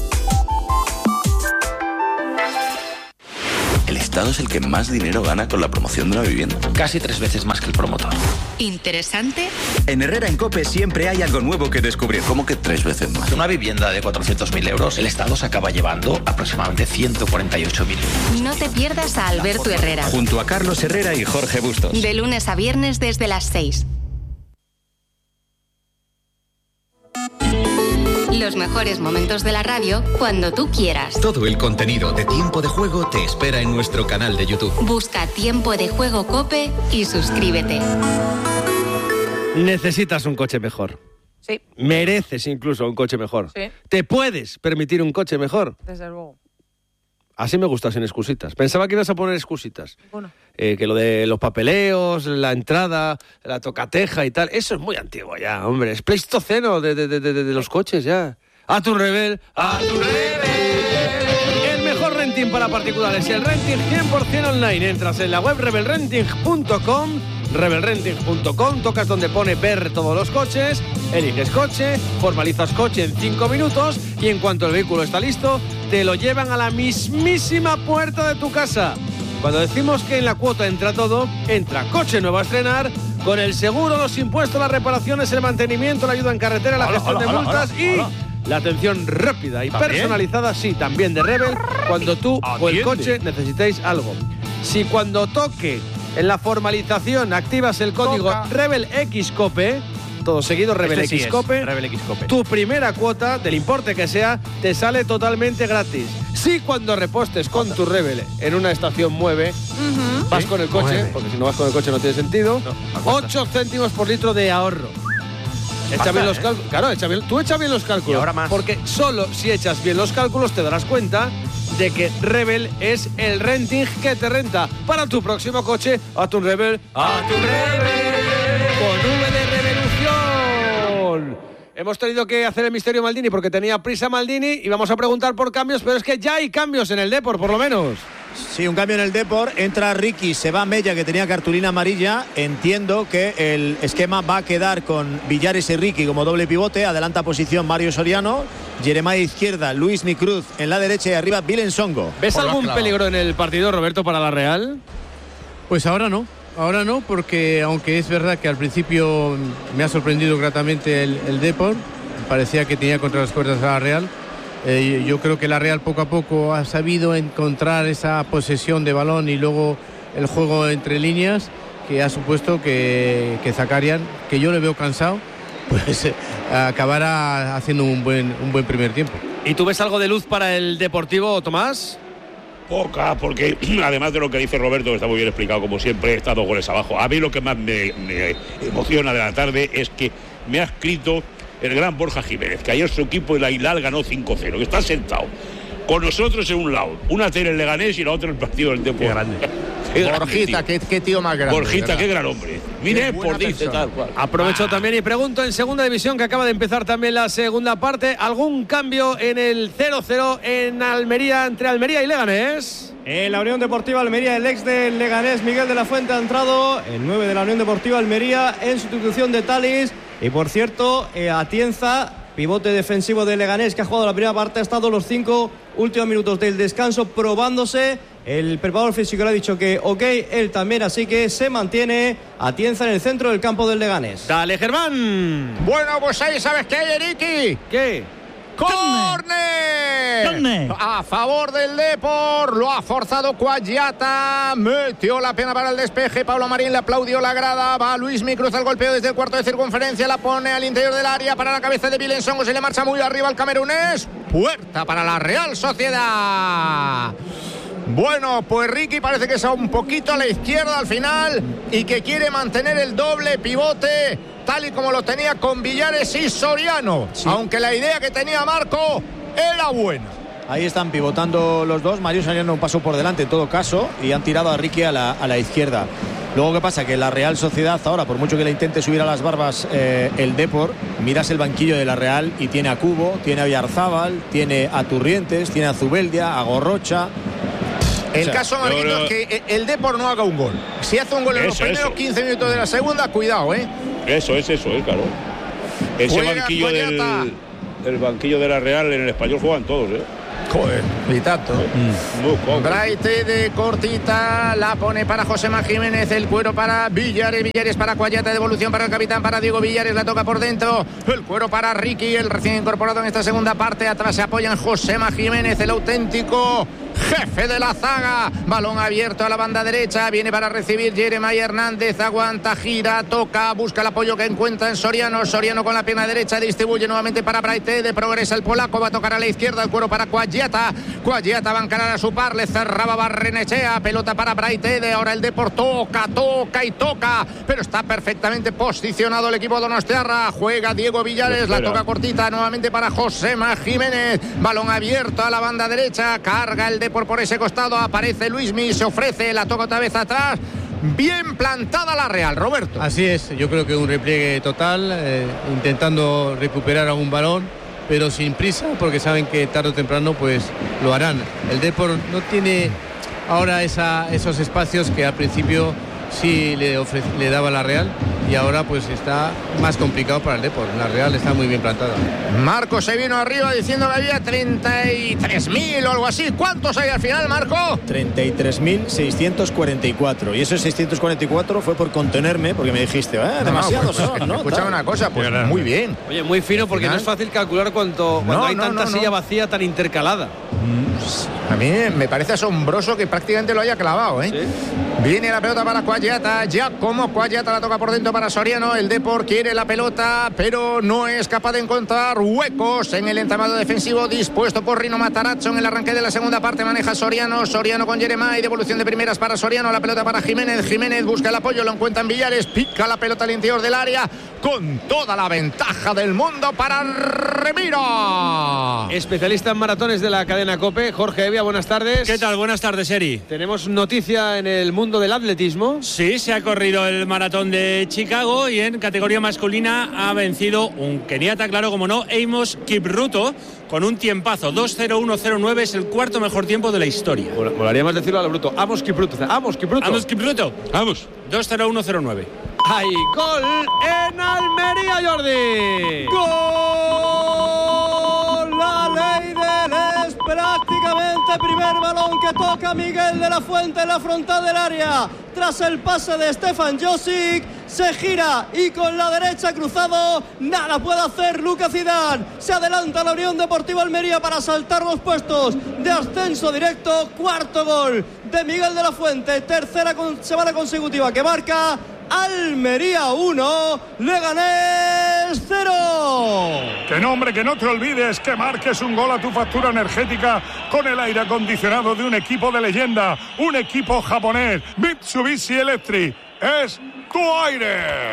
El Estado es el que más dinero gana con la promoción de una vivienda. Casi tres veces más que el promotor. ¿Interesante? En Herrera en Cope siempre hay algo nuevo que descubrir. ¿Cómo que tres veces más? Una vivienda de cuatrocientos mil euros, el Estado se acaba llevando aproximadamente ciento cuarenta y ocho mil. No te pierdas a Alberto Herrera. Junto a Carlos Herrera y Jorge Bustos. De lunes a viernes desde las seis. Los mejores momentos de la radio cuando tú quieras. Todo el contenido de Tiempo de Juego te espera en nuestro canal de YouTube. Busca Tiempo de Juego Cope y suscríbete. Necesitas un coche mejor. Sí. Mereces incluso un coche mejor. Sí. ¿Te puedes permitir un coche mejor? Desde luego. Así me gusta sin excusitas. Pensaba que ibas a poner excusitas. Bueno. Eh, que lo de los papeleos, la entrada, la tocateja y tal, eso es muy antiguo ya, hombre. Es pleistoceno de, de, de, de, de los coches ya. A tu rebel, a tu rebel. El mejor renting para particulares, el renting cien por ciento online. Entras en la web rebel renting punto com, rebel renting punto com, tocas donde pone ver todos los coches, eliges coche, formalizas coche en cinco minutos y en cuanto el vehículo está listo, te lo llevan a la mismísima puerta de tu casa. Cuando decimos que en la cuota entra todo, entra coche nuevo a estrenar, con el seguro, los impuestos, las reparaciones, el mantenimiento, la ayuda en carretera, la Hola, gestión hola, de hola, multas hola, y hola. la atención rápida y ¿También? personalizada, sí, también de Rebel, cuando tú o el Atiende. coche necesitéis algo. Si cuando toque en la formalización activas el código Toca. RebelXCope, todo seguido, Este sí es, RebelXCope, RebelXCope. tu primera cuota, del importe que sea, te sale totalmente gratis. Si cuando repostes con tu Rebel en una estación Mueve, Ujú. vas con el coche, Mueve. porque si no vas con el coche no tiene sentido, ocho céntimos por litro de ahorro. Echa Basta, bien los ¿eh? cálculos. Claro, echa bien, tú echa bien los cálculos. Y ahora más. Porque solo si echas bien los cálculos te darás cuenta de que Rebel es el renting que te renta para tu próximo coche. A tu Rebel, a tu Rebel, con V de revolución. Hemos tenido que hacer el misterio Maldini porque tenía prisa Maldini y vamos a preguntar por cambios, pero es que ya hay cambios en el Depor, por lo menos. Sí, un cambio en el Depor. Entra Ricky, se va Mella, que tenía cartulina amarilla. Entiendo que el esquema va a quedar con Villares y Ricky como doble pivote. Adelanta posición Mario Soriano. Jeremiah izquierda, Luis Nicruz en la derecha y arriba Vilen Songo. ¿Ves algún peligro en el partido, Roberto, para la Real? Pues ahora no. Ahora no, porque aunque es verdad que al principio me ha sorprendido gratamente el, el Depor, parecía que tenía contra las cuerdas a la Real. Eh, yo creo que la Real poco a poco ha sabido encontrar esa posesión de balón y luego el juego entre líneas que ha supuesto que, que Zakarian, que yo le veo cansado, pues eh, acabará haciendo un buen, un buen primer tiempo. ¿Y tú ves algo de luz para el Deportivo, Tomás? Poca, porque además de lo que dice Roberto, que está muy bien explicado, como siempre, está dos goles abajo. A mí lo que más me, me emociona de la tarde es que me ha escrito el gran Borja Jiménez, que ayer su equipo de la Hilal ganó cinco cero, que está sentado con nosotros en un lado, una tele en Leganés y la otra en el partido del Depor. Qué grande. Borjita, qué, qué tío más grande. Borjita, ¿verdad? qué gran hombre. Mire, por dice persona. tal cual. Aprovecho Ah. también y pregunto en segunda división, que acaba de empezar también la segunda parte, ¿algún cambio en el cero cero en Almería, entre Almería y Leganés? En la Unión Deportiva Almería, el ex del Leganés, Miguel de la Fuente, ha entrado, el nueve de la Unión Deportiva Almería, en sustitución de Talis. Y por cierto, eh, Atienza, pivote defensivo de Leganés, que ha jugado la primera parte, ha estado los cinco últimos minutos del descanso probándose. El preparador físico le ha dicho que ok, él también, así que se mantiene Atienza en el centro del campo del Leganés. Dale, Germán. Bueno, pues ahí sabes qué hay, Eriki. ¿Qué? ¡Córner! ¡Córner! A favor del Depor, lo ha forzado Cuayata, metió la pena para el despeje, Pablo Marín le aplaudió la grada, va Luis Micruz al golpeo desde el cuarto de circunferencia, la pone al interior del área para la cabeza de Vilen Songo, se le marcha muy arriba al camerunés, puerta para la Real Sociedad. Bueno, pues Ricky parece que está un poquito a la izquierda al final y que quiere mantener el doble pivote tal y como lo tenía con Villares y Soriano, sí. Aunque la idea que tenía Marco era buena. Ahí están pivotando los dos. Mario Soriano un paso por delante en todo caso y han tirado a Ricky a la, a la izquierda. Luego, ¿qué pasa? Que la Real Sociedad ahora, por mucho que le intente subir a las barbas eh, el Depor, miras el banquillo de la Real y tiene a Cubo, tiene a Villarzábal, tiene a Turrientes, tiene a Zubeldia, a Gorrocha. El O sea, caso, Marquito, yo, yo... es que el Depor no haga un gol. Si hace un gol en Eso, los primeros eso. quince minutos de la segunda, cuidado, ¿eh? Eso es, eso es, claro. Ese Juega banquillo Coyata. del, el banquillo de la Real en el Español juegan todos, ¿eh? Joder, y tanto. Muy poco. Braite de cortita, la pone para Josema Jiménez, el cuero para Villares, Villares para Cuayata, devolución para el capitán, para Diego Villares, la toca por dentro, el cuero para Ricky, el recién incorporado en esta segunda parte, atrás se apoyan Josema Jiménez, el auténtico jefe de la zaga, balón abierto a la banda derecha, viene para recibir Jeremiah Hernández, aguanta, gira, toca, busca el apoyo que encuentra en Soriano, Soriano con la pierna derecha, distribuye nuevamente para Braite, de progresa el polaco, va a tocar a la izquierda, el cuero para Cuayata, Cuayata va a encarar a su par, le cerraba Barrenechea, pelota para Braite, ahora el Depor toca, toca y toca, pero está perfectamente posicionado el equipo donostiarra, juega Diego Villares, la toca cortita, nuevamente para Josema Jiménez, balón abierto a la banda derecha, carga el Depor por ese costado, aparece Luismi, se ofrece, la toca otra vez atrás, bien plantada la Real, Roberto. Así es, yo creo que un repliegue total, eh, intentando recuperar algún balón, pero sin prisa, porque saben que tarde o temprano pues lo harán. El Depor no tiene ahora esa, esos espacios que al principio sí le, ofrece, le daba la Real, y ahora pues está más complicado para el Depor. La Real está muy bien plantada. Marco se vino arriba diciendo que había treinta y tres mil o algo así. ¿Cuántos hay al final, Marco? treinta y tres mil seiscientos cuarenta y cuatro. Y esos seiscientos cuarenta y cuatro fue por contenerme, porque me dijiste, eh, No, demasiados pues, son, ¿no? Escuchame Tal. una cosa, pues muy bien. Oye, muy fino, porque no es fácil calcular cuánto, cuando No, hay no, tanta no, no. silla vacía tan intercalada. A mí me parece asombroso que prácticamente lo haya clavado, ¿eh? Viene la pelota para Cuayata, ya como Cuayata la toca por dentro para Soriano, el Depor quiere la pelota, pero no es capaz de encontrar huecos en el entramado defensivo dispuesto por Rino Matarazzo en el arranque de la segunda parte, maneja Soriano, Soriano con Jeremai, devolución de primeras para Soriano, la pelota para Jiménez, Jiménez busca el apoyo, lo encuentra en Villares, pica la pelota al interior del área, con toda la ventaja del mundo para Remiro. Especialista en maratones de la cadena COPE, Jorge Evia, buenas tardes. ¿Qué tal? Buenas tardes, Eri. Tenemos noticia en el mundo del atletismo. Sí, se ha corrido el maratón de Chicago y en categoría masculina ha vencido un keniata, claro, como no, Amos Kipruto, con un tiempazo. dos cero uno cero nueve es el cuarto mejor tiempo de la historia. Bueno, molaría más decirlo a lo bruto. Amos Kipruto. Amos Kipruto. Amos Kipruto. Vamos. dos cero uno cero nueve. ¡Hay gol en Almería, Jordi! ¡Gol! La ley del es prácticamente primer balón que toca Miguel de la Fuente en la frontal del área. Tras el pase de Stefan Josic, se gira y con la derecha cruzado, nada puede hacer Lucas Zidane. Se adelanta la Unión Deportiva Almería para saltar los puestos de ascenso directo. Cuarto gol de Miguel de la Fuente, tercera con- semana consecutiva que marca. Almería uno, Leganés cero. Que no, hombre, que no te olvides que marques un gol a tu factura energética con el aire acondicionado de un equipo de leyenda, un equipo japonés, Mitsubishi Electric. Es tu aire.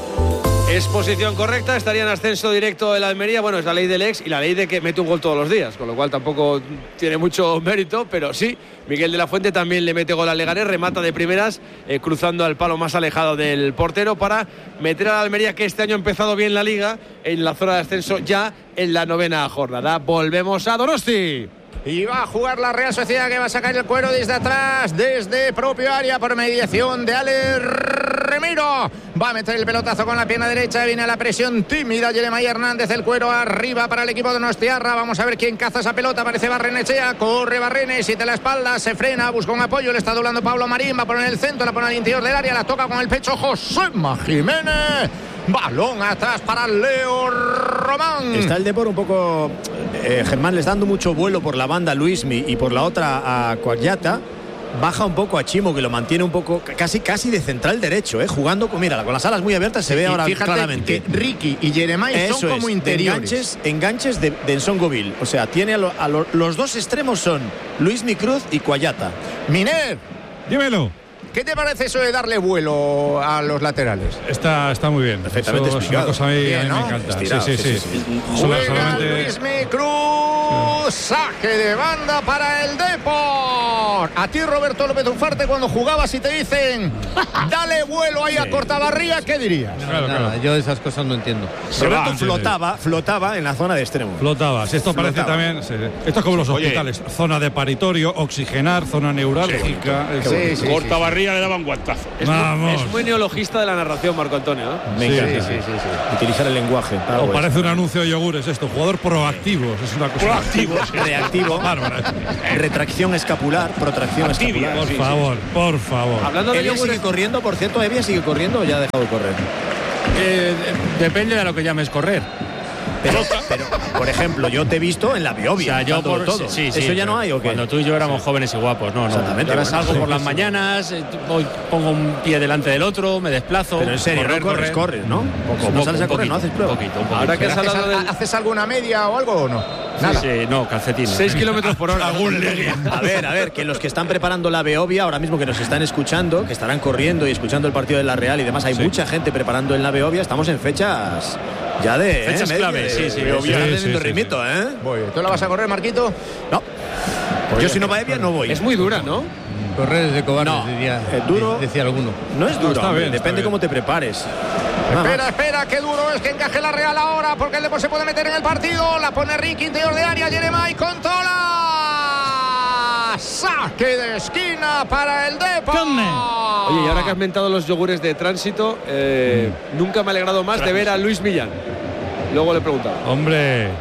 Es posición correcta, estaría en ascenso directo el Almería. Bueno, es la ley del ex y la ley de que mete un gol todos los días, con lo cual tampoco tiene mucho mérito, pero sí, Miguel de la Fuente también le mete gol al Leganés, remata de primeras, eh, cruzando al palo más alejado del portero para meter al Almería, que este año ha empezado bien la Liga, en la zona de ascenso ya en la novena jornada. Volvemos a Donosti. Y va a jugar la Real Sociedad, que va a sacar el cuero desde atrás, desde propio área, por mediación de Ale Remiro. Va a meter el pelotazo con la pierna derecha, viene a la presión tímida Jeremiah Hernández, el cuero arriba para el equipo de Donostiarra. Vamos a ver quién caza esa pelota, aparece Barrenechea, corre Barrenes, siente la espalda, se frena, busca un apoyo, le está doblando Pablo Marín, va a poner el centro, la pone al interior del área, la toca con el pecho Josema Jiménez. Balón atrás para Leo Román. Está el Depor un poco, eh, Germán, les dando mucho vuelo por la banda Luismi y por la otra a Cuayata. Baja un poco a Chimo, que lo mantiene un poco casi casi de central derecho, eh, jugando con, mira, con las alas muy abiertas se ve Y ahora fíjate claramente que Ricky y Jeremiah Eso son como es, interiores. enganches, enganches de, de Nsongoville. O sea, tiene a, lo, a lo, los dos extremos son Luismi Cruz y Cuayata. Miner, dímelo. ¿Qué te parece eso de darle vuelo a los laterales? Está, está muy bien. Perfectamente Eso es una explicado. cosa a mí, Bien, a mí ¿no? me encanta. Estirado, sí, sí, sí, sí. sí, sí. Solo- Juega solamente- Luismi Cruz. Saque de banda para el Depor. A ti, Roberto López Ufarte, cuando jugabas y te dicen dale vuelo ahí sí. a Cortabarría, ¿qué dirías? Claro, claro. Nada, yo esas cosas no entiendo. Roberto flotaba, flotaba en la zona de extremo. Flotaba. Si esto flotaba. Parece también. Sí. Esto es como los hospitales. Oye. Zona de paritorio, oxigenar, zona neurálgica. Sí, sí, sí, Cortabarría sí. le daban guantazo. Es muy, es muy neologista de la narración, Marco Antonio. ¿eh? Me encanta. Sí, sí, sí, sí. Utilizar el lenguaje. O oh, parece un anuncio de yogures esto. Jugador proactivo. Es una cosa. Proactivo. Reactivo. Retracción escapular, protracción escapular. Por favor, por favor. Hablando de yogures, sigue corriendo, por cierto, Evia sigue corriendo o ya ha dejado de correr. Eh, depende de lo que llames correr. Pero, pero, por ejemplo, yo te he visto en la biobia. O sea, yo por todo. Sí, sí, ¿Eso ya no hay o qué? Cuando tú y yo éramos sí. jóvenes y guapos, no, no. Exactamente. Ahora bueno, salgo sí, por las sí. mañanas, voy, pongo un pie delante del otro, me desplazo. Pero en serio, correr, no corres, corres, ¿no? Poco, no poco, sales a correr, poquito, no haces prueba. Un poquito, un poquito. Ahora que has hablado del... ¿Haces alguna media o algo o no? Nada. Sí, sí, no, calcetines. Seis kilómetros por hora. A ver, a ver, que los que están preparando la Beovia, ahora mismo que nos están escuchando, que estarán corriendo y escuchando el partido de la Real y demás, hay sí. mucha gente preparando en la Beovia, estamos en fechas ya de... Fechas eh, clave, de, sí, sí. Beovia. Sí, Están sí, teniendo sí, ritmito, sí. ¿eh? Voy. ¿Tú la vas a correr, Marquito? No. Pues yo si no va Evia no voy. Es muy dura, ¿no? Correr de cobardes, no. diría, es duro, decía alguno. No es duro, no, está bien, depende está cómo te prepares. Espera, espera, qué duro es que encaje la Real ahora, porque el Depor se puede meter en el partido. La pone Ricky, interior de área, Jeremai, controla. Saque de esquina para el Depor. Oye, y ahora que has mentado los yogures de tránsito, eh, mm. nunca me ha alegrado más de ver a Luis Millán. Luego le he preguntado. Hombre.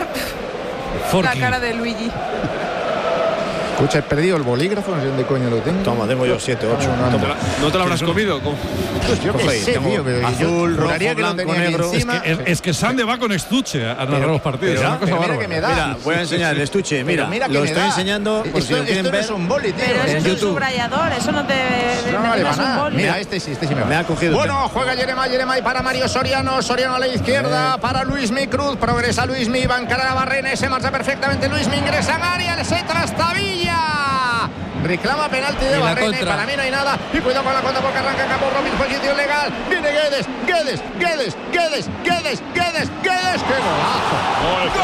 La cara de Luigi. Escucha, he perdido el bolígrafo, no sé dónde coño lo tengo. Toma, tengo yo siete, ocho. No, no, no te lo habrás comido. Yo qué sé, tío, que azul, rojo, blanco, negro. Es que, es, es que Sande va con estuche a narrar los partidos. Pero, es una cosa mira, bárbara. que me da. Mira, voy a enseñar el estuche. Mira, mira lo estoy da. enseñando. Por esto, si lo quieren esto ver. No es un boli, tío. Pero en eso es YouTube. un subrayador, eso no te. No, no vale es un boli. Mira, este sí, este sí me va. Me ha cogido. Bueno, juega Jeremai, Jeremai para Mario Soriano. Soriano a la izquierda para Luismi Cruz. Progresa Luismi, va a encarar a Barrena. Se marcha perfectamente Luismi. Ingresa en área, se trastabilla. Reclama penalti de Barrena, para mí no hay nada. Y cuidado con la contra porque arranca Capo Robin, posición legal. Viene Guedes, Guedes, Guedes, Guedes, Guedes, Guedes, Guedes. ¡Qué golazo! ¡Gol!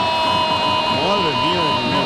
¡Madre mía!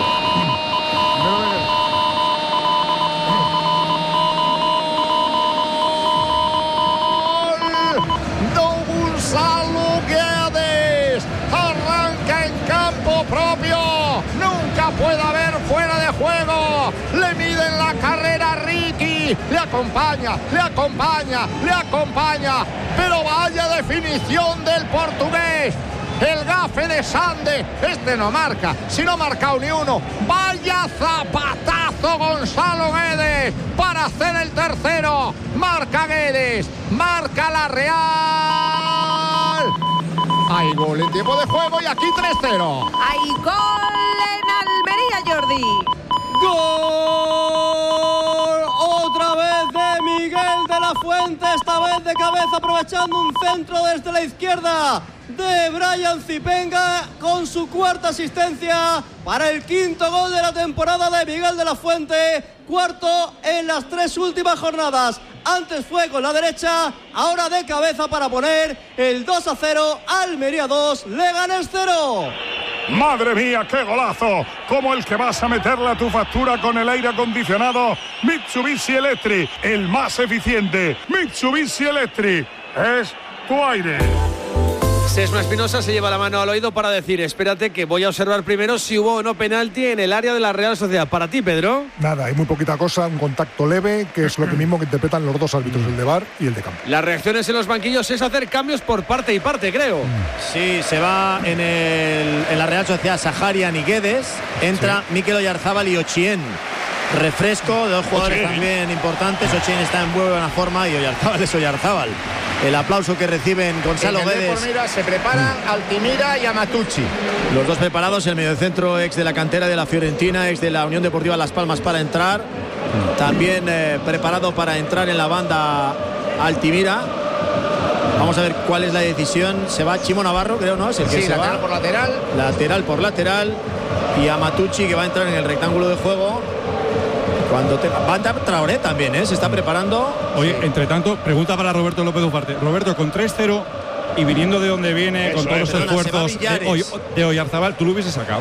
¡Don Gonzalo Guedes! Arranca en campo propio. Nunca puede haber fuera de juego. Le miden la carrera a Ricky. Le acompaña, le acompaña, le acompaña. Pero vaya definición del portugués. El gafe de Sande. Este no marca. Si no ha marcado ni uno. Vaya zapatazo Gonzalo Guedes para hacer el tercero. Marca Guedes. Marca la Real. Hay gol en tiempo de juego y aquí tres cero. Hay gol en Almería, Jordi. ¡Gol! Otra vez de Miguel de la Fuente, esta vez de cabeza, aprovechando un centro desde la izquierda de Brian Zipenga, con su cuarta asistencia para el quinto gol de la temporada de Miguel de la Fuente, cuarto en las tres últimas jornadas. Antes fue con la derecha, ahora de cabeza para poner el dos a cero, Almería dos, Leganés cero. ¡Madre mía, qué golazo! Como el que vas a meterle a tu factura con el aire acondicionado Mitsubishi Electric, el más eficiente. Mitsubishi Electric es tu aire. Sesma Espinosa se lleva la mano al oído para decir: espérate que voy a observar primero si hubo o no penalti en el área de la Real Sociedad. Para ti, Pedro. Nada, hay muy poquita cosa, un contacto leve, que es lo que mismo que interpretan los dos árbitros, el de V A R y el de campo. Las reacciones en los banquillos es hacer cambios por parte y parte, creo. Sí, se va en, el, en la Real Sociedad Saharian y Guedes, entra sí. Mikel Oyarzábal y Ochien. Refresco de dos jugadores Ochien. También importantes. Ochien está en buena forma y Oyarzábal es Oyarzábal. El aplauso que reciben Gonzalo en el Guedes. Mira, se preparan Altimira y Amatucci. Los dos preparados, el mediocentro ex de la cantera de la Fiorentina, ex de la Unión Deportiva Las Palmas para entrar. También eh, preparado para entrar en la banda Altimira. Vamos a ver cuál es la decisión. Se va Chimo Navarro, creo, ¿no? Es el que sí, se lateral va. por lateral. Lateral por lateral. Y Amatucci, que va a entrar en el rectángulo de juego. Cuando te... Va a entrar Traoré también, ¿eh? Se está preparando. Oye, sí. entre tanto, pregunta para Roberto López Ufarte. Roberto, con tres cero y viniendo de donde viene, eso con todos los escuerzos de, Oy, de Oyarzábal, ¿tú lo hubieses sacado?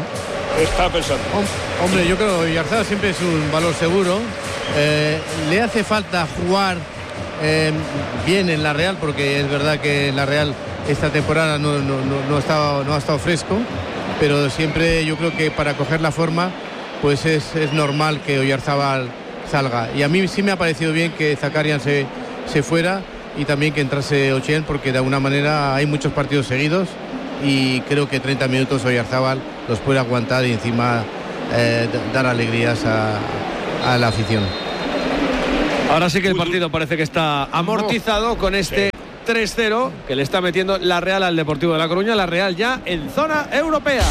está pensando? Hombre, yo creo que Oyarzabal siempre es un valor seguro. Eh, le hace falta jugar eh, bien en la Real, porque es verdad que en la Real esta temporada no, no, no, no, ha estado, no ha estado fresco, pero siempre yo creo que para coger la forma pues es, es normal que Oyarzabal salga. Y a mí sí me ha parecido bien que Zakarian se, se fuera y también que entrase Ochen, porque de alguna manera hay muchos partidos seguidos y creo que treinta minutos Oyarzabal los puede aguantar y encima eh, dar alegrías a, a la afición. Ahora sí que el partido parece que está amortizado con este tres cero que le está metiendo la Real al Deportivo de La Coruña. La Real ya en zona europea.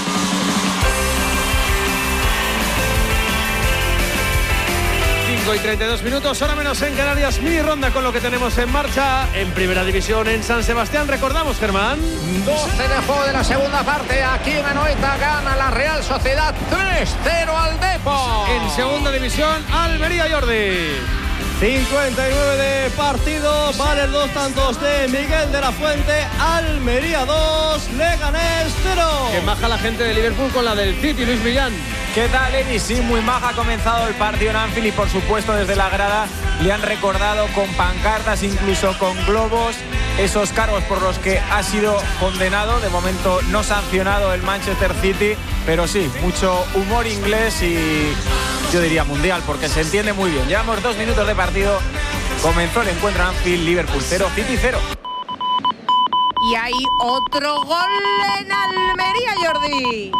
cinco y treinta y dos minutos, ahora menos en Canarias. Mini ronda con lo que tenemos en marcha en Primera División en San Sebastián. Recordamos, Germán, doce de juego de la segunda parte. Aquí en Anoeta gana la Real Sociedad tres cero al Depor. En Segunda División, Almería, Jordi. cincuenta y nueve de partido, valen dos tantos de Miguel de la Fuente. Almería dos, Leganés cero. Que maja la gente de Liverpool con la del City, Luis Millán. ¿Qué tal, Edi? Sí, muy maja. Ha comenzado el partido en Anfield y por supuesto desde la grada le han recordado con pancartas, incluso con globos, esos cargos por los que ha sido condenado. De momento no sancionado el Manchester City, pero sí, mucho humor inglés y yo diría mundial, porque se entiende muy bien. Llevamos dos minutos de partido. Comenzó el encuentro en Anfield, Liverpool cero, City cero. Y hay otro gol en Almería, Jordi.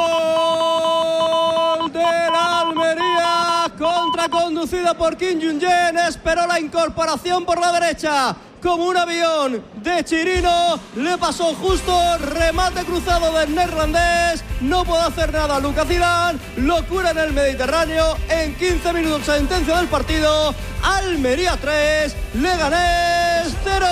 Gol de la Almería, contraconducida por Kim Jong-un, esperó la incorporación por la derecha como un avión de Chirino, le pasó justo, remate cruzado del neerlandés, no puede hacer nada Lucas Zidane, locura en el Mediterráneo. En quince minutos sentencia del partido, Almería tres, Leganés cero.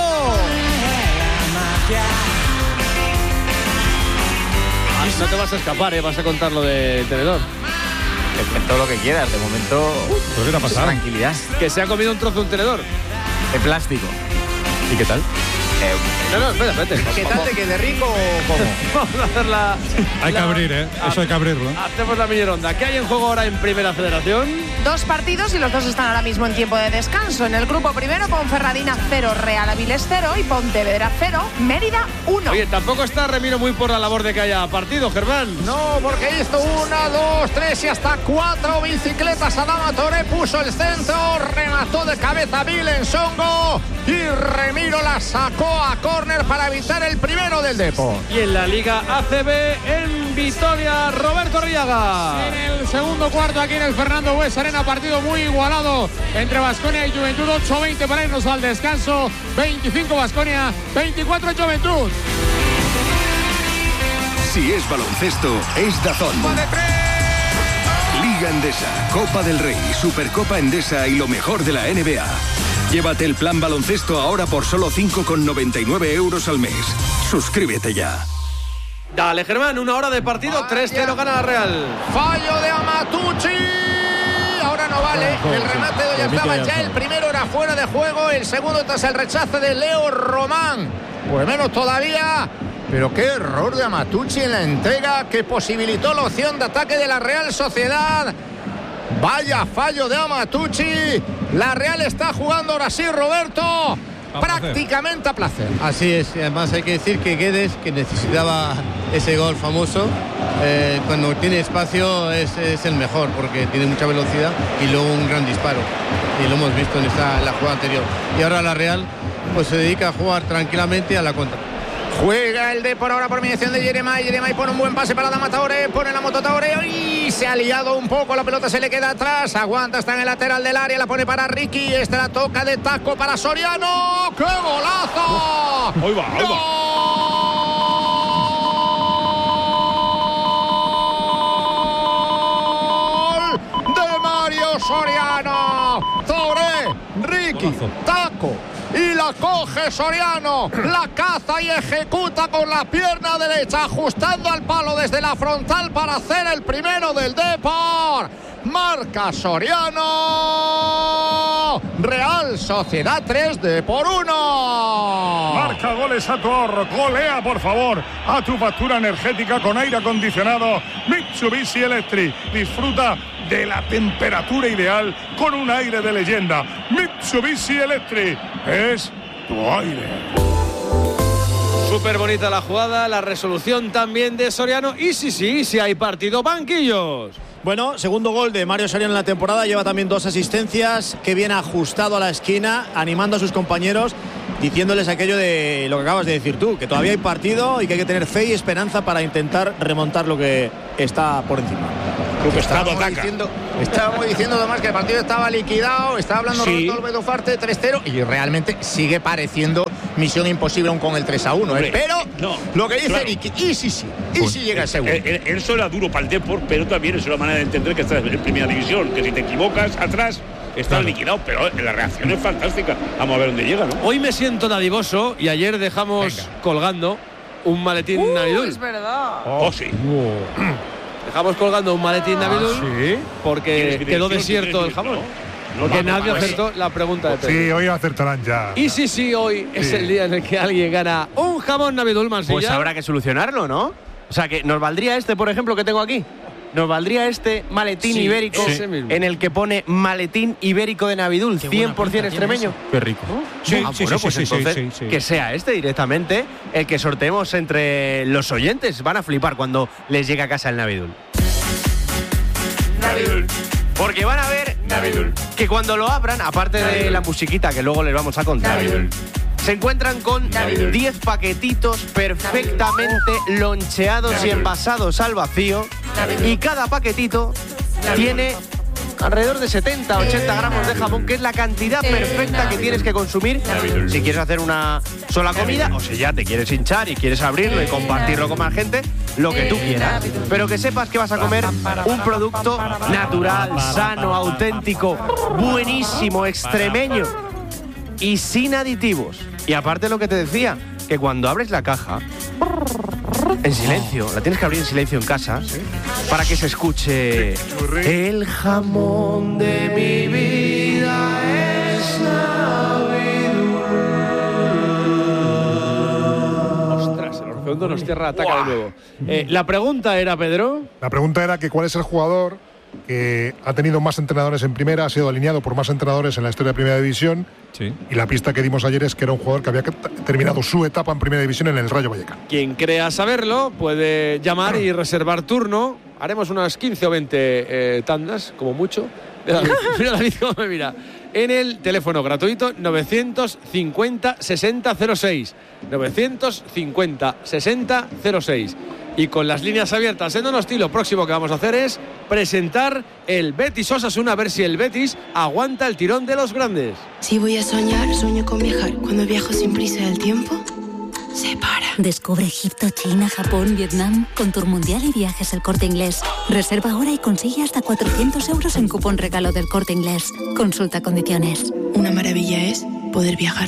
No te vas a escapar, ¿eh? Vas a contar lo de tenedor. Todo lo que quieras, de momento. ¿Pero qué te ha pasado? Tranquilidad. Que se ha comido un trozo de un tenedor. De plástico. ¿Y qué tal? Eh, no, no, espera, espérate. ¿Qué tal te quede rico o cómo? Vamos a hacer la... Hay la, que abrir, ¿eh? Eso hay que abrirlo. Hacemos la mini ronda. ¿Qué hay en juego ahora en Primera Federación? Dos partidos y los dos están ahora mismo en tiempo de descanso. En el grupo primero, Ponferradina cero, Real Avilés cero y Pontevedra cero, Mérida uno. Oye, tampoco está Remiro muy por la labor de que haya partido, Germán. No, porque hizo una, dos, tres y hasta cuatro bicicletas. Adama Toré puso el centro, remató de cabeza Vilen Songo y Remiro la sacó a córner para evitar el primero del Depor. Y en la Liga A C B en Vitoria, Roberto Arriaga. En el segundo cuarto aquí en el Fernando Bues Arena, partido muy igualado entre Baskonia y Juventud. Ocho veinte para irnos al descanso. veinticinco Baskonia, veinticuatro Juventud. Si es baloncesto, es DAZN. Liga Endesa, Copa del Rey, Supercopa Endesa y lo mejor de la N B A. Llévate el plan baloncesto ahora por solo cinco con noventa y nueve euros al mes. Suscríbete ya. Dale, Germán, una hora de partido, tres cero gana la Real. Fallo de Amatucci. Ahora no vale. El remate de Oyarzabal ya el primero era fuera de juego. El segundo tras el rechace de Leo Román. Pues menos todavía. Pero qué error de Amatucci en la entrega que posibilitó la opción de ataque de la Real Sociedad. Vaya fallo de Amatucci. La Real está jugando ahora sí, Roberto, a prácticamente placer. a placer. Así es, y además hay que decir que Guedes, que necesitaba ese gol famoso, eh, cuando tiene espacio es, es el mejor, porque tiene mucha velocidad y luego un gran disparo. Y lo hemos visto en, esta, en la jugada anterior. Y ahora la Real pues se dedica a jugar tranquilamente a la contra. Juega el Depor ahora por mediación de Jeremai. Jeremai pone un buen pase para Adama Traoré. Pone la moto Traoré y se ha liado un poco. La pelota se le queda atrás. Aguanta, está en el lateral del área. La pone para Ricky. Esta la toca de taco para Soriano. ¡Qué golazo! Ahí va, ahí ¡Gol de Mario Soriano! Traoré, Ricky, taco. Y la coge Soriano, la caza y ejecuta con la pierna derecha, ajustando al palo desde la frontal para hacer el primero del Depor. Marca Soriano. Real Sociedad tres, Depor uno. Marca goles a tu ahorro, golea por favor a tu factura energética con aire acondicionado Mitsubishi Electric. Disfruta de la temperatura ideal con un aire de leyenda. Mitsubishi Electric es tu aire. Súper bonita la jugada, la resolución también de Soriano. Y sí, sí, sí hay partido, banquillos. Bueno, segundo gol de Mario Soriano en la temporada, lleva también dos asistencias, que viene ajustado a la esquina, animando a sus compañeros, diciéndoles aquello de lo que acabas de decir tú, que todavía hay partido y que hay que tener fe y esperanza para intentar remontar lo que está por encima. Estábamos diciendo, estábamos diciendo además que el partido estaba liquidado, estaba hablando sí. Roberto Albedufarte tres cero y realmente sigue pareciendo misión imposible aún con el tres a uno. Hombre, ¿eh? Pero no, lo que dice claro. Ricky, y sí, sí, y pues, si llega el segundo. Eso era duro para el Depor, pero también es una manera de entender que estás en primera división, que si te equivocas atrás estás claro. liquidado, pero la reacción es fantástica. Vamos a ver dónde llega, ¿no? Hoy me siento dadivoso y ayer dejamos Venga. colgando un maletín uh, Navidul. Es verdad. Oh, oh sí. Oh. Dejamos colgando un maletín ah, Navidul ¿sí? porque quedó desierto el jamón. No, porque no, nadie acertó la pregunta de Pedro. Sí, hoy acertarán ya. Y sí, sí, hoy sí. es el día en el que alguien gana un jamón Navidul Mansilla. Pues habrá que solucionarlo, ¿no? O sea, que nos valdría este, por ejemplo, que tengo aquí. Nos valdría este maletín sí, ibérico sí. en el que pone maletín ibérico de Navidul, cien por ciento extremeño. Qué rico. Sí, ah, sí, bueno, sí, pues sí, entonces sí, sí, sí. que sea este directamente el que sorteemos entre los oyentes. Van a flipar cuando les llegue a casa el Navidul. Navidul. Porque van a ver Navidul. que cuando lo abran, aparte Navidul. de la musiquita que luego les vamos a contar, Navidul. se encuentran con diez paquetitos perfectamente loncheados Navidul. y envasados al vacío. Navidul. Y cada paquetito Navidul. tiene alrededor de setenta a ochenta gramos de jamón, que es la cantidad perfecta que tienes que consumir si quieres hacer una sola comida o si ya te quieres hinchar y quieres abrirlo y compartirlo con más gente, lo que tú quieras. Pero que sepas que vas a comer un producto natural, sano, auténtico, buenísimo, extremeño y sin aditivos. Y aparte lo que te decía, que cuando abres la caja en silencio, la tienes que abrir en silencio en casa, ¿sí? Para que se escuche el jamón de mi vida es Navidul. Ostras, el Orfeundo nos cierra, ataca de nuevo. Eh, la pregunta era, Pedro. La pregunta era que cuál es el jugador que ha tenido más entrenadores en primera, ha sido alineado por más entrenadores en la historia de Primera División. Sí. Y la pista que dimos ayer es que era un jugador que había terminado su etapa en Primera División en el Rayo Vallecano. Quien crea saberlo puede llamar y reservar turno. Haremos unas quince o veinte eh, tandas, como mucho. Mira David cómo me mira. En el teléfono gratuito novecientos cincuenta sesenta cero seis. novecientos cincuenta sesenta cero seis. Y con las líneas abiertas en Donosti, lo próximo que vamos a hacer es presentar el Betis Osasuna, a ver si el Betis aguanta el tirón de los grandes. Si voy a soñar, sueño con viajar. Cuando viajo sin prisa del tiempo se para. Descubre Egipto, China, Japón, Vietnam con Tour Mundial y Viajes El Corte Inglés. Reserva ahora y consigue hasta cuatrocientos euros en cupón regalo del Corte Inglés. Consulta condiciones. Una maravilla es poder viajar.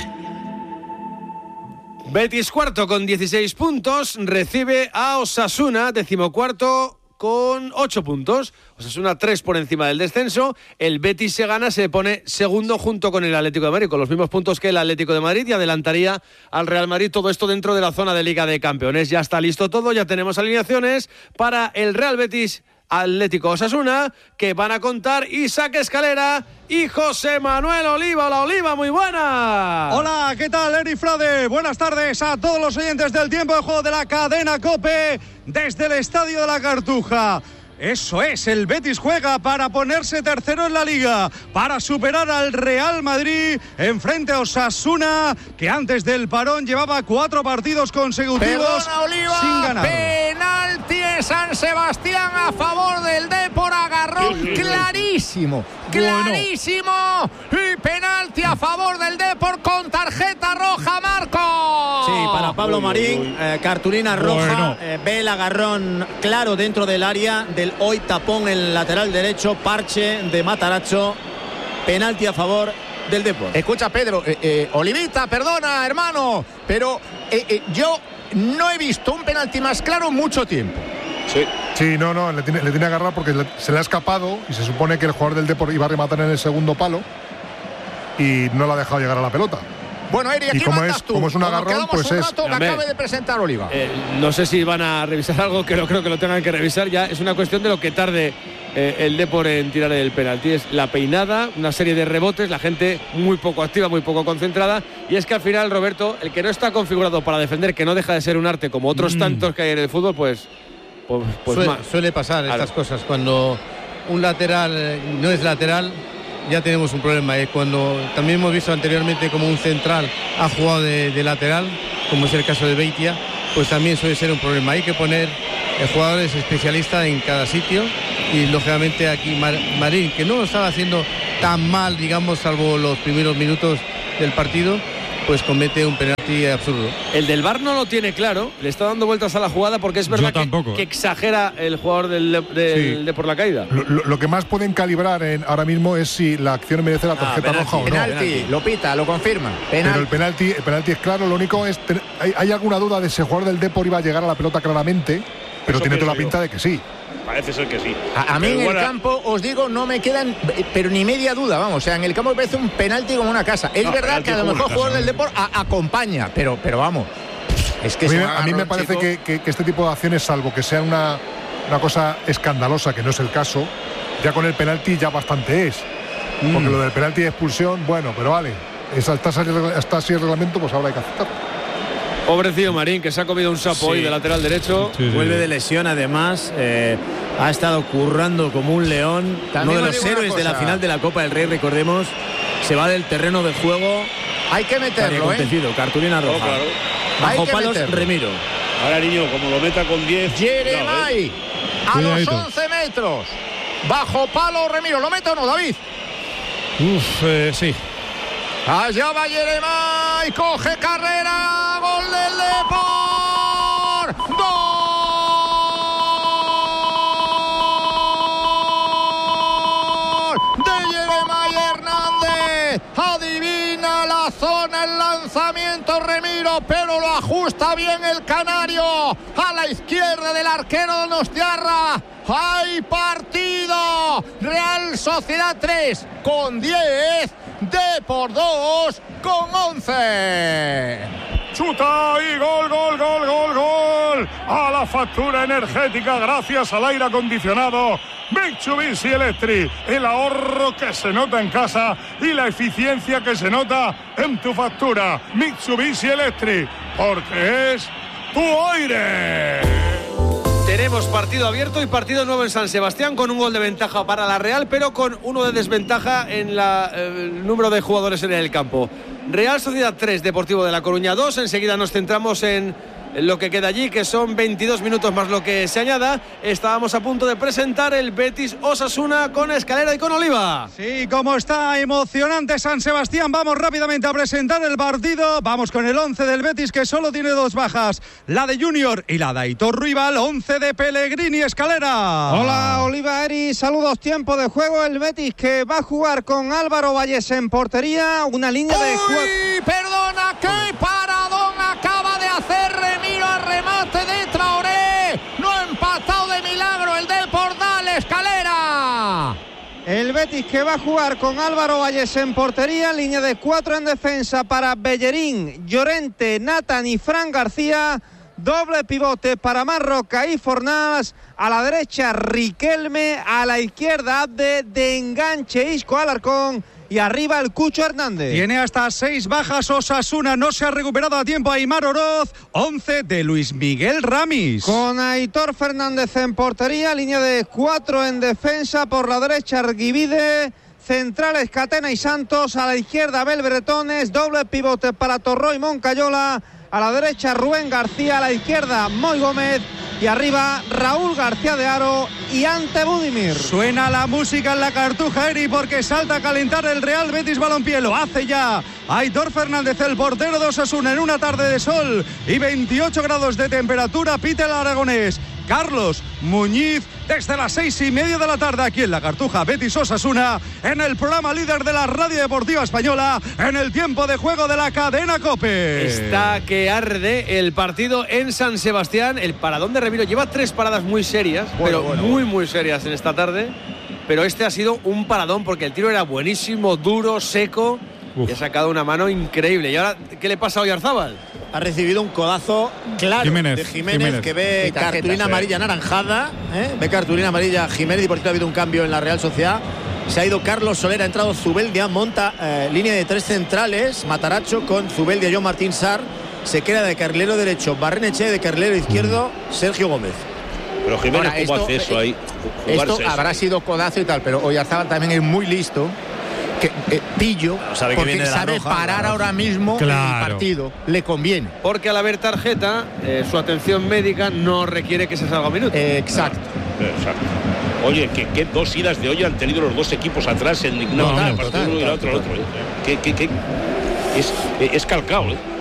Betis cuarto con dieciséis puntos, recibe a Osasuna, decimocuarto con ocho puntos. Osasuna tres por encima del descenso. El Betis se gana, se pone segundo junto con el Atlético de Madrid, con los mismos puntos que el Atlético de Madrid, y adelantaría al Real Madrid. Todo esto dentro de la zona de Liga de Campeones. Ya está listo todo, ya tenemos alineaciones para el Real Betis Atlético Osasuna, que van a contar Isaac Escalera y José Manuel Oliva. Hola, Oliva, muy buena. Hola, ¿qué tal, Eri Frade? Buenas tardes a todos los oyentes del tiempo de juego de la cadena COPE desde el Estadio de la Cartuja. Eso es, el Betis juega para ponerse tercero en la Liga, para superar al Real Madrid en frente a Osasuna, que antes del parón llevaba cuatro partidos consecutivos Perdona, Oliva, sin ganar. Penalti en San Sebastián a favor del Depor, agarrón clarísimo, clarísimo, bueno. Y penalti a favor del Depor con tarjeta roja, Marco. Sí, para Pablo Marín, eh, cartulina roja, bueno. eh, ve el agarrón claro dentro del área del hoy tapón en el lateral derecho, parche de Matarazzo, penalti a favor del Depor. Escucha, Pedro, eh, eh, Olivita, perdona, hermano, pero eh, eh, yo no he visto un penalti más claro en mucho tiempo. Sí, sí, no, no, le tiene, le tiene agarrado porque le, se le ha escapado y se supone que el jugador del Depor iba a rematar en el segundo palo. y no la ha dejado llegar a la pelota. Bueno, Eri, aquí y como mandas es, tú. como es un agarrón, pues un es... rato que acabe de presentar Oliva. Eh, no sé si van a revisar algo, que no creo que lo tengan que revisar. Ya es una cuestión de lo que tarde eh, el Depor en tirar el penalti. Es la peinada, una serie de rebotes, la gente muy poco activa, muy poco concentrada. Y es que al final, Roberto, el que no está configurado para defender, que no deja de ser un arte como otros mm. tantos que hay en el fútbol, pues... pues, pues suele, más. suele pasar estas Algo. cosas. Cuando un lateral no es lateral, ya tenemos un problema. ¿eh? Cuando también hemos visto anteriormente como un central ha jugado de, de lateral, como es el caso de Beitia, pues también suele ser un problema. Hay que poner eh, jugadores especialistas en cada sitio y lógicamente aquí Mar Marín, que no lo estaba haciendo tan mal, digamos, salvo los primeros minutos del partido, pues comete un penalti absurdo. El del V A R no lo tiene claro, le está dando vueltas a la jugada porque es verdad que, que exagera el jugador del, del Sí. de por la caída. Lo, lo- lo que más pueden calibrar en, ahora mismo es si la acción merece la tarjeta roja o no. Penalti, lo pita, lo confirma. Pero Penalti. el penalti, el penalti es claro, lo único es... ten- hay, hay alguna duda de si el jugador del Depor iba a llegar a la pelota claramente, pero Eso tiene toda la pienso pinta yo. de que sí. Parece ser que sí. A, a mí Pero en el igual a- campo, os digo, no me quedan, pero ni media duda, vamos. O sea, en el campo me parece un penalti como una casa. Es No, verdad penalti que a lo como una mejor casa, jugador ¿no? del Depor a- acompaña, pero, pero vamos. Es que a mí, es me- un a mí me agarrón, parece chico. que, que- que este tipo de acciones, salvo que sea una, una cosa escandalosa, que no es el caso, ya con el penalti ya bastante es. Mm. Porque lo del penalti de expulsión, bueno, pero vale, es, está, así- está así el reglamento, pues ahora hay que aceptar. Pobrecillo Marín, que se ha comido un sapo Sí. hoy de lateral derecho. Vuelve de lesión, además. eh, ha estado currando como un león. También Uno de os los digo una héroes de la cosa. final de la Copa del Rey, recordemos. Se va del terreno de juego. Hay que meterlo, ¿eh? Acontecido, cartulina roja. No, claro. Hay Bajo que palos, meterlo. Remiro. Ahora, niño, como lo meta con diez. Jeremai, a los Cuidadito. once metros. Bajo palo Remiro. ¿Lo mete o no, David? Uf, eh, sí. Allá va Jeremai, coge carrera, gol del Depor. ¡Gol de Jeremai Hernández! Adivina la zona, el lanzamiento Remiro, pero lo ajusta bien el canario a la izquierda del arquero Donostiarra. ¡Hay partido! Real Sociedad tres con diez, Depor dos con once. Chuta y gol, gol, gol, gol, gol. A la factura energética gracias al aire acondicionado Mitsubishi Electric. El ahorro que se nota en casa y la eficiencia que se nota en tu factura. Mitsubishi Electric, porque es tu aire. Tenemos partido abierto y partido nuevo en San Sebastián con un gol de ventaja para la Real, pero con uno de desventaja en la, eh, el número de jugadores en el campo. Real Sociedad tres, Deportivo de La Coruña dos. Enseguida nos centramos en lo que queda allí, que son veintidós minutos más lo que se añada. Estábamos a punto de presentar el Betis Osasuna con Escalera y con Oliva. Sí, como está emocionante San Sebastián, vamos rápidamente a presentar el partido. Vamos con el once del Betis, que solo tiene dos bajas, la de Junior y la de Aitor Rival. Once de Pellegrini, Escalera. Hola, Oliva, Eri, saludos. Tiempo de juego, el Betis que va a jugar con Álvaro Valles en portería, una línea de juego. ¡Uy! Perdona, qué paradón acaba de hacer Remiro a remate de Traoré. No ha empatado de milagro el Depor, dale, Escalera. El Betis que va a jugar con Álvaro Valles en portería, línea de cuatro en defensa para Bellerín, Llorente, Nathan y Fran García. Doble pivote para Marroca y Fornals. A la derecha Riquelme, a la izquierda Abde, de enganche Isco Alarcón y arriba el Cucho Hernández. Tiene hasta seis bajas Osasuna, no se ha recuperado a tiempo Aimar Oroz. Once de Luis Miguel Ramis. Con Aitor Fernández en portería, línea de cuatro en defensa, por la derecha Arguivide, centrales Catena y Santos, a la izquierda Abel Bretones, doble pivote para Torró y Moncayola, a la derecha Rubén García, a la izquierda Moy Gómez y arriba Raúl García de Haro y Ante Budimir. Suena la música en la Cartuja, Eri, porque salta a calentar el Real Betis Balompié. Lo hace ya Aitor Fernández, el portero de Osasuna, en una tarde de sol y veintiocho grados de temperatura. Pita el aragonés Carlos Muñiz desde las seis y media de la tarde aquí en la Cartuja. Betis Osasuna, en el programa líder de la radio deportiva española, en el tiempo de juego de la cadena COPE. Está que arde el partido en San Sebastián. El paradón de Remiro lleva tres paradas muy serias, bueno, pero bueno, muy bueno. muy serias en esta tarde. Pero este ha sido un paradón porque el tiro era buenísimo, duro, seco. Y ha sacado una mano increíble. ¿Y ahora qué le pasa a Oyarzábal? Ha recibido un codazo claro Jiménez, de Jiménez, Jiménez. que ve cartulina amarilla anaranjada, ¿eh? Ve cartulina amarilla Jiménez y por cierto ha habido un cambio en la Real Sociedad. Se ha ido Carlos Soler, ha entrado Zubeldia, monta eh, línea de tres centrales, Mataracho con Zubeldia, John Martín Sar. Se queda de carrilero derecho Barrenechea, de carrilero izquierdo Sergio Gómez. Pero Jiménez, Ahora, ¿cómo esto, hace eso ahí? Esto Jugarse habrá eso. sido codazo y tal, pero Oyarzábal también es muy listo. Que, eh, pillo, sabe que porque viene de la sabe roja, parar claro. ahora mismo Claro. el partido. Le conviene. Porque al haber tarjeta, eh, su atención médica no requiere que se salga un minuto. exacto. Exacto. Oye, ¿qué, qué dos idas de olla han tenido los dos equipos atrás en No, el total, partido total, uno y el otro, el otro. ¿eh? ¿Qué, qué, qué? Es, es calcao, ¿eh?